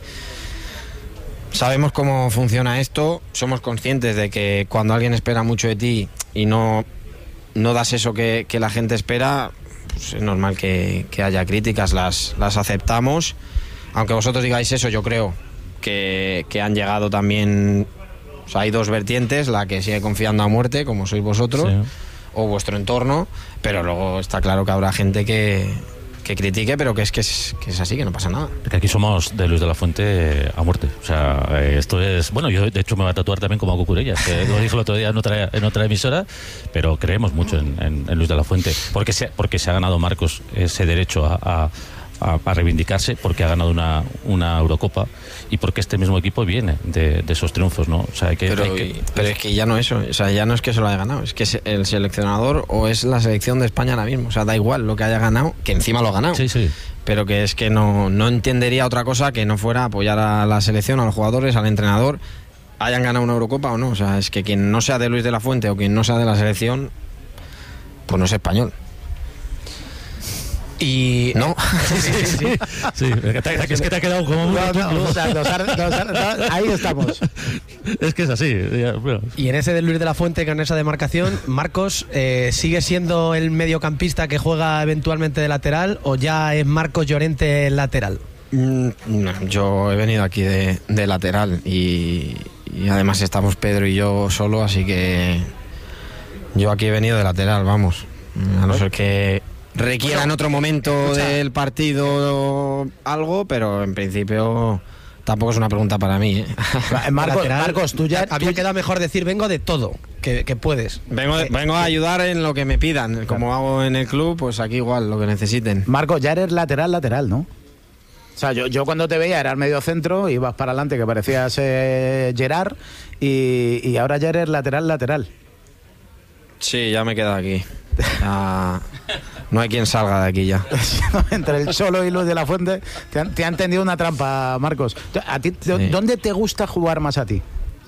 Sabemos cómo funciona esto, somos conscientes de que cuando alguien espera mucho de ti y no das eso que la gente espera, pues es normal que haya críticas, las aceptamos. Aunque vosotros digáis eso, yo creo que han llegado también. O sea, hay dos vertientes: la que sigue confiando a muerte, como sois vosotros, sí, o vuestro entorno, pero luego está claro que habrá gente que critique, pero que es así, que no pasa nada. Que aquí somos de Luis de la Fuente a muerte. O sea, esto es... Bueno, yo de hecho me voy a tatuar también como a Cucurellas, que lo dije el otro día en otra emisora, pero creemos mucho en Luis de la Fuente, porque se ha ganado, Marcos, ese derecho a reivindicarse, porque ha ganado una Eurocopa y porque este mismo equipo viene de esos triunfos, ¿no? O sea, pero es que ya no eso, o sea, ya no es que se lo haya ganado, es que es el seleccionador o es la selección de España ahora mismo. O sea, da igual lo que haya ganado, que encima lo ha ganado. Sí. Pero que es que no entendería otra cosa que no fuera apoyar a la selección, a los jugadores, al entrenador, hayan ganado una Eurocopa o no. O sea, es que quien no sea de Luis de la Fuente o quien no sea de la selección, pues no es español. Y no. Sí. Es que te ha quedado como muy... ahí estamos. Es que es así. Y en ese de Luis de la Fuente, con esa demarcación, Marcos, ¿sigue siendo el mediocampista que juega eventualmente de lateral o ya es Marcos Llorente el lateral? No, yo he venido aquí de lateral y además estamos Pedro y yo solo, así que yo aquí he venido de lateral, vamos. A no ser que requiera en otro momento del partido algo, pero en principio tampoco es una pregunta para mí, ¿eh? Marcos, tú ya había quedado mejor decir vengo de todo, que puedes. Vengo a ayudar en lo que me pidan, claro. Como hago en el club, pues aquí igual, lo que necesiten. Marcos, ya eres lateral, ¿no? O sea, yo cuando te veía eras medio centro, ibas para adelante, que parecías Gerard, y ahora ya eres lateral. Sí, ya me he quedado aquí. No hay quien salga de aquí ya. Entre el Cholo y Luis de la Fuente te han tendido una trampa, Marcos. ¿A ti, dónde te gusta jugar más a ti?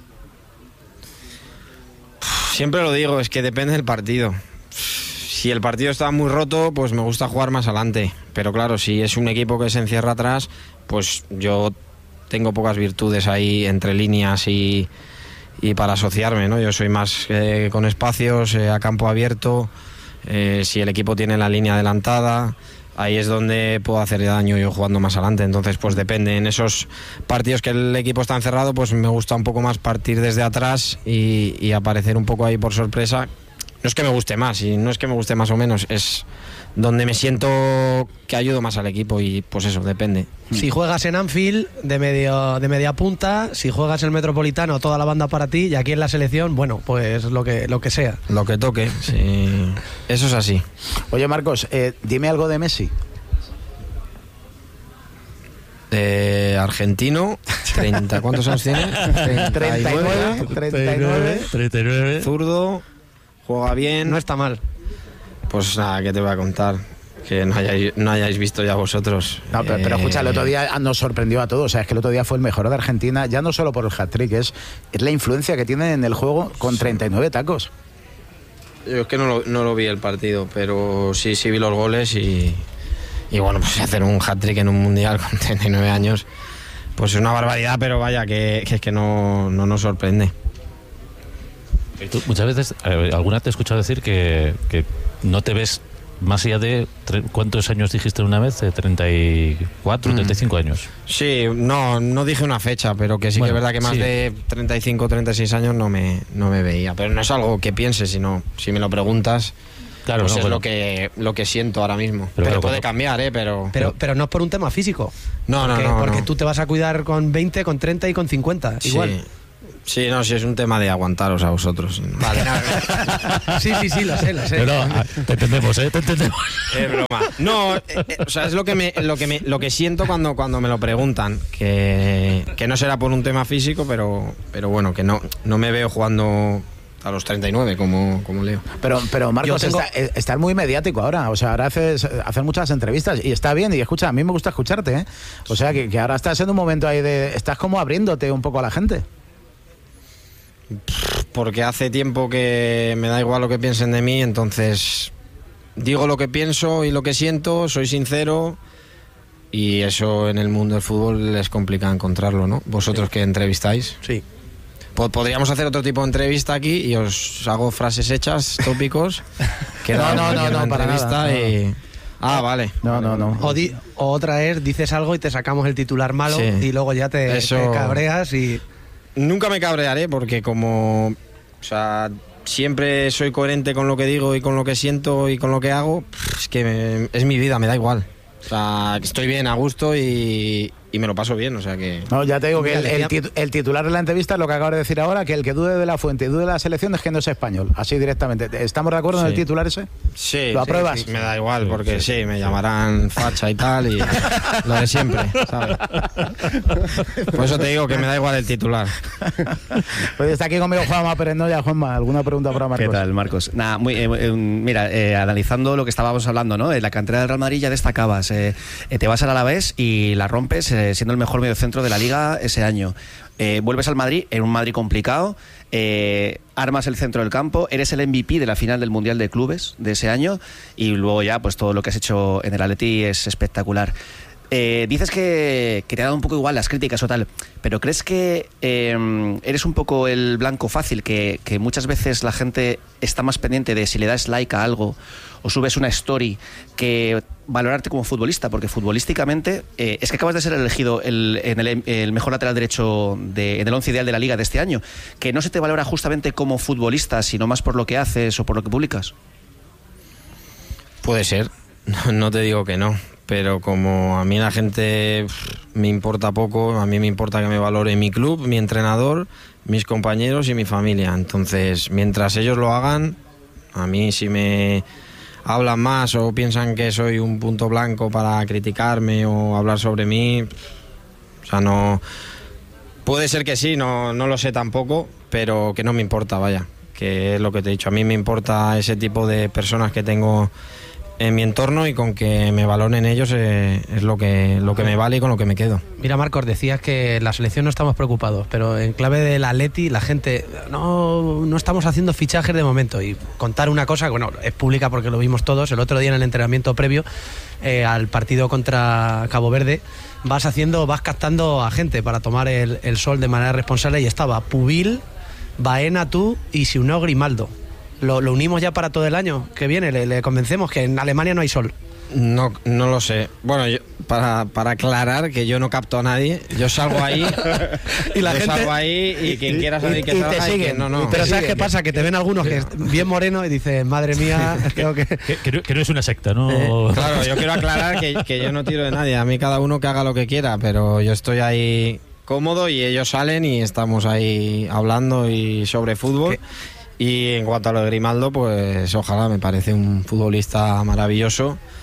Siempre lo digo, es que depende del partido. Si el partido está muy roto, pues me gusta jugar más adelante. Pero claro, si es un equipo que se encierra atrás, pues yo tengo pocas virtudes ahí entre líneas y para asociarme, ¿no? Yo soy más con espacios, a campo abierto. Si el equipo tiene la línea adelantada, ahí es donde puedo hacer daño yo jugando más adelante. Entonces pues depende. En esos partidos que el equipo está encerrado, pues me gusta un poco más partir desde atrás y aparecer un poco ahí por sorpresa. No es que me guste más, y no es que me guste más o menos, es donde me siento que ayudo más al equipo, y pues eso, depende. Si juegas en Anfield de media punta, si juegas en el Metropolitano, toda la banda para ti, y aquí en la selección, bueno, pues lo que sea. Lo que toque, sí. Eso es así. Oye, Marcos, dime algo de Messi. argentino, 30, ¿cuántos años tiene? 39. Zurdo, juega bien. No está mal. Pues nada, ¿qué te voy a contar? Que no hayáis visto ya vosotros. No, pero escucha, el otro día nos sorprendió a todos. O sea, es que el otro día fue el mejor de Argentina, ya no solo por el hat-trick, es la influencia que tiene en el juego con 39 tacos. Yo es que no lo vi el partido, pero sí vi los goles y bueno, pues hacer un hat-trick en un mundial con 39 años, pues es una barbaridad, pero vaya, que es que no nos sorprende. ¿Tú muchas veces, alguna te he escuchado decir que no te ves más allá de ¿cuántos años dijiste una vez? 34, 35 años. Sí, no dije una fecha, pero que sí, bueno, que es verdad que más de 35, 36 años no me veía. Pero no es algo que piense, sino si me lo preguntas, claro, pues es lo que siento ahora mismo. Pero puede cambiar, pero no es por un tema físico. Porque tú te vas a cuidar con 20, con 30 y con 50, igual. Sí, sí, es un tema de aguantaros a vosotros. Vale. Sí, lo sé. Pero, te entendemos, te entendemos. Es broma. No, o sea, es lo que siento cuando me lo preguntan, que no será por un tema físico, pero bueno, que no me veo jugando a los 39 como Leo. Pero Marcos, estás muy mediático ahora. O sea, ahora haces muchas entrevistas y está bien. Y escucha, a mí me gusta escucharte, ¿eh? O sea, que ahora estás en un momento ahí estás como abriéndote un poco a la gente. Porque hace tiempo que me da igual lo que piensen de mí, entonces digo lo que pienso y lo que siento, soy sincero, y eso en el mundo del fútbol es complicado encontrarlo, ¿no? Vosotros que entrevistáis. Sí. Podríamos hacer otro tipo de entrevista aquí y os hago frases hechas, tópicos. Que no, para nada. Vale. No. O otra es, dices algo y te sacamos el titular malo, sí. Y luego ya te cabreas y... Nunca me cabrearé porque o sea, siempre soy coherente con lo que digo y con lo que siento y con lo que hago. Es que es mi vida, me da igual. O sea, estoy bien, a gusto y me lo paso bien, o sea que... No, ya te digo que el titular de la entrevista es lo que acabo de decir ahora, que el que dude de la fuente y dude de la selección es que no es español, así directamente. ¿Estamos de acuerdo en el titular ese? Sí. ¿Lo apruebas? Sí, me da igual, porque sí, me llamarán facha y tal, y lo de siempre, ¿sabes? Por eso te digo que me da igual el titular. Pues está aquí conmigo Juanma Perendoya. Juanma, ¿alguna pregunta para Marcos? ¿Qué tal, Marcos? Nada, mira, analizando lo que estábamos hablando, ¿no? En la cantera del Real Madrid ya destacabas, te vas al Alavés y la rompes, siendo el mejor mediocentro de la Liga ese año. Vuelves al Madrid, en un Madrid complicado, armas el centro del campo, eres el MVP de la final del Mundial de Clubes de ese año, y luego ya pues todo lo que has hecho en el Atleti es espectacular. Dices que te ha dado un poco igual las críticas o tal, pero ¿crees que eres un poco el blanco fácil, que muchas veces la gente está más pendiente de si le das like a algo o subes una story que valorarte como futbolista? Porque futbolísticamente es que acabas de ser elegido el mejor lateral derecho en el 11 ideal de la Liga de este año, que no se te valora justamente como futbolista, sino más por lo que haces o por lo que publicas. Puede ser, no te digo que no, pero como a mí la gente me importa poco, a mí me importa que me valore mi club, mi entrenador, mis compañeros y mi familia. Entonces, mientras ellos lo hagan, a mí si me hablan más o piensan que soy un punto blanco para criticarme o hablar sobre mí, o sea, no... Puede ser que sí, no lo sé tampoco, pero que no me importa, vaya, que es lo que te he dicho. A mí me importa ese tipo de personas que tengo en mi entorno, y con que me valoren ellos es lo que me vale y con lo que me quedo. Mira, Marcos, decías que en la selección no estamos preocupados, pero en clave del Atleti la gente no estamos haciendo fichajes de momento. Y contar una cosa, bueno, es pública porque lo vimos todos el otro día en el entrenamiento previo al partido contra Cabo Verde, vas captando a gente para tomar el sol de manera responsable, y estaba Pubil, Baena, tú y si no Grimaldo. ¿Lo unimos ya para todo el año que viene? ¿Le convencemos que en Alemania no hay sol? No lo sé. Bueno, yo, para aclarar que yo no capto a nadie, yo salgo ahí y la gente salgo ahí y quien quiera salir que salga, y que no. Pero ¿sabes qué pasa? Que te ven algunos que es bien moreno y dicen, madre mía, creo que no es una secta, ¿no? Claro, yo quiero aclarar que yo no tiro de nadie, a mí cada uno que haga lo que quiera, pero yo estoy ahí cómodo y ellos salen y estamos ahí hablando y sobre fútbol. Y en cuanto a lo de Grimaldo, pues ojalá, me parece un futbolista maravilloso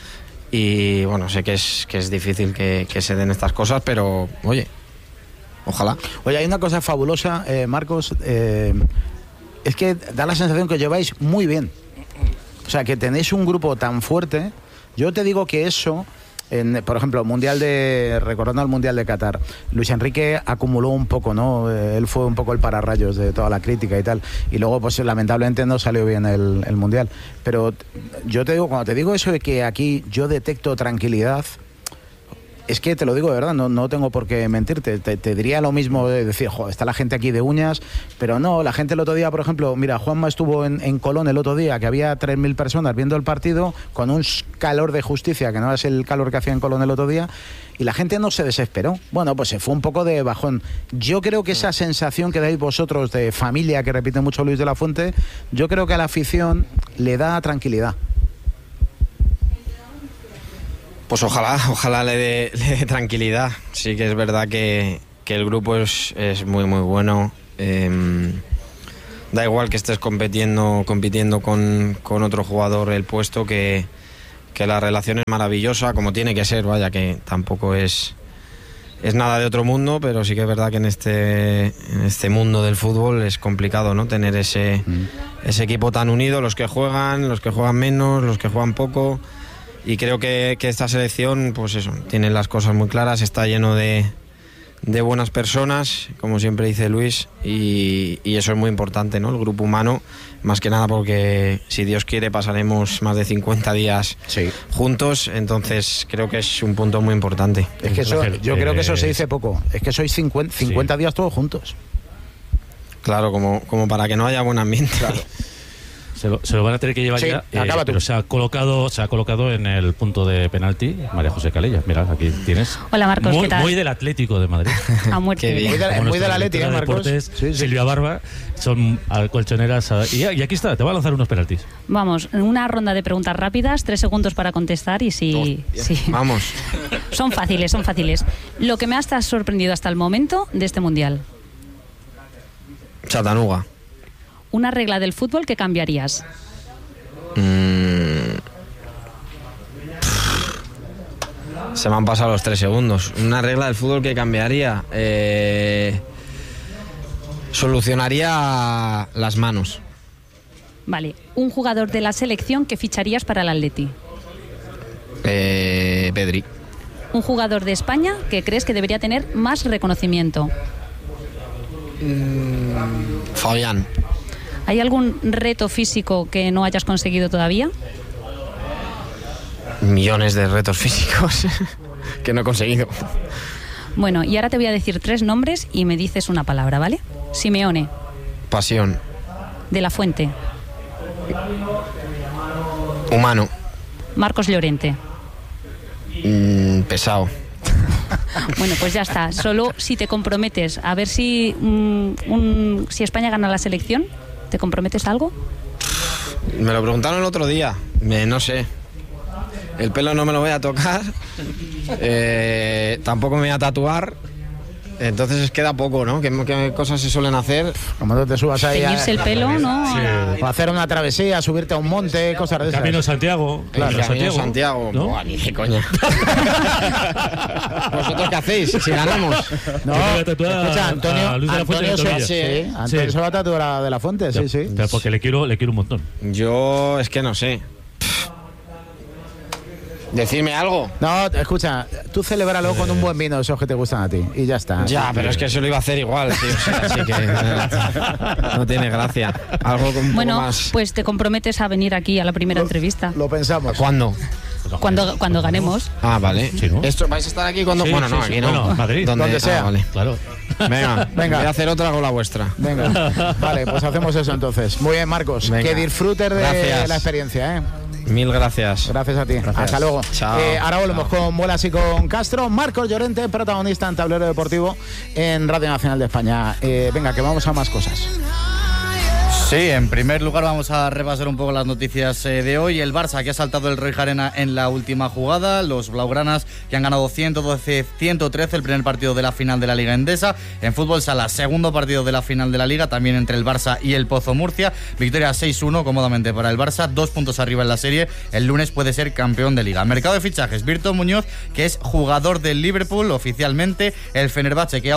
Y bueno, sé que es difícil que se den estas cosas, pero oye, ojalá. Oye, hay una cosa fabulosa, Marcos, es que da la sensación que os lleváis muy bien. O sea, que tenéis un grupo tan fuerte. Yo te digo que eso, por ejemplo, recordando el Mundial de Qatar, Luis Enrique acumuló un poco, ¿no? Él fue un poco el pararrayos de toda la crítica y tal. Y luego, pues lamentablemente no salió bien el Mundial. Pero yo te digo, cuando te digo eso de que aquí yo detecto tranquilidad, es que te lo digo de verdad, no tengo por qué mentirte. Te diría lo mismo de decir, joder, está la gente aquí de uñas, pero no, la gente el otro día, por ejemplo, mira, Juanma estuvo en Colón el otro día, que había 3.000 personas viendo el partido, con un calor de justicia, que no es el calor que hacía en Colón el otro día, y la gente no se desesperó. Bueno, pues se fue un poco de bajón. Yo creo que esa sensación que dais vosotros de familia, que repite mucho Luis de la Fuente, yo creo que a la afición le da tranquilidad. Pues ojalá le dé tranquilidad. Sí que es verdad que el grupo es muy muy bueno. Da igual que estés compitiendo con otro jugador el puesto, que la relación es maravillosa, como tiene que ser, vaya, que tampoco es nada de otro mundo, pero sí que es verdad que en este mundo del fútbol es complicado, ¿no? Tener ese equipo tan unido, los que juegan menos, los que juegan poco. Y creo que esta selección, pues eso, tiene las cosas muy claras, está lleno de buenas personas, como siempre dice Luis, y eso es muy importante, ¿no? El grupo humano, más que nada porque, si Dios quiere, pasaremos más de 50 días juntos, entonces creo que es un punto muy importante. Es que eso, yo creo que eso se dice poco, es que sois 50 días todos juntos. Claro, como para que no haya buen ambiente. Claro. Se lo van a tener que llevar ya, pero se ha colocado en el punto de penalti María José Calella. Mira, aquí tienes. Hola, Marcos, ¿qué tal? Muy del Atlético de Madrid. A muerte. Muy del Atlético, Marcos. Deportes, Silvia Barba, son colchoneras. Y aquí está, te voy a lanzar unos penaltis. Vamos, una ronda de preguntas rápidas, 3 segundos para contestar y sí. Vamos. Son fáciles. Lo que me ha sorprendido hasta el momento de este Mundial. Chattanooga. Una regla del fútbol que cambiarías. Se me han pasado los 3 segundos. Una regla del fútbol que cambiaría. Solucionaría las manos. Vale. Un jugador de la selección que ficharías para el Atleti. Pedri. Un jugador de España que crees que debería tener más reconocimiento. Fabián. ¿Hay algún reto físico que no hayas conseguido todavía? Millones de retos físicos que no he conseguido. Bueno, y ahora te voy a decir 3 nombres y me dices una palabra, ¿vale? Simeone. Pasión. De la Fuente. Humano. Marcos Llorente. Pesado. Bueno, pues ya está. Solo si te comprometes a ver si España gana la selección, ¿te comprometes a algo? Me lo preguntaron el otro día. No sé. El pelo no me lo voy a tocar. Tampoco me voy a tatuar. Entonces queda poco, ¿no? ¿Qué cosas se suelen hacer? Como no te subas ahí teñirse el pelo, ¿no? Sí. O hacer una travesía, subirte a un monte, cosas de esas. Camino Santiago. Claro, Camino Santiago. ¿No? Buah, ni de coña. ¿Vosotros qué hacéis si ganamos? No, escucha, Antonio se va a tatuar de la Fuente, sí. Pero porque le quiero un montón. Yo es que no sé. Decirme algo. No, escucha, tú celébralo con un buen vino, esos que te gustan a ti, y ya está. Ya, pero es que eso lo iba a hacer igual, tío. O sea, así que no tiene gracia. Algo con un poco más. Pues te comprometes a venir aquí a la primera entrevista. Lo pensamos. ¿Cuándo? Cuando ganemos. Ah, vale. Sí, ¿no? ¿Esto vais a estar aquí cuando? Sí, bueno, no, sí, aquí no. Bueno, Madrid. Donde sea. Vale. Claro. Venga. Voy a hacer otra con la vuestra. Venga. Vale, pues hacemos eso entonces. Muy bien, Marcos. Venga. Que disfrutes de la experiencia, ¿eh? Mil gracias. Gracias a ti. Gracias. Hasta luego. Chao. Ahora volvemos con Bolas y con Castro. Marcos Llorente, protagonista en Tablero Deportivo en Radio Nacional de España. Venga, que vamos a más cosas. Sí, en primer lugar vamos a repasar un poco las noticias de hoy. El Barça, que ha saltado el Roig Arena en la última jugada. Los blaugranas, que han ganado 112-113 el primer partido de la final de la Liga Endesa. En fútbol sala, segundo partido de la final de la Liga, también entre el Barça y el Pozo Murcia. Victoria 6-1 cómodamente para el Barça, 2 puntos arriba en la serie. El lunes puede ser campeón de Liga. Mercado de fichajes, Virto Muñoz, que es jugador del Liverpool oficialmente. El Fenerbahce, que ha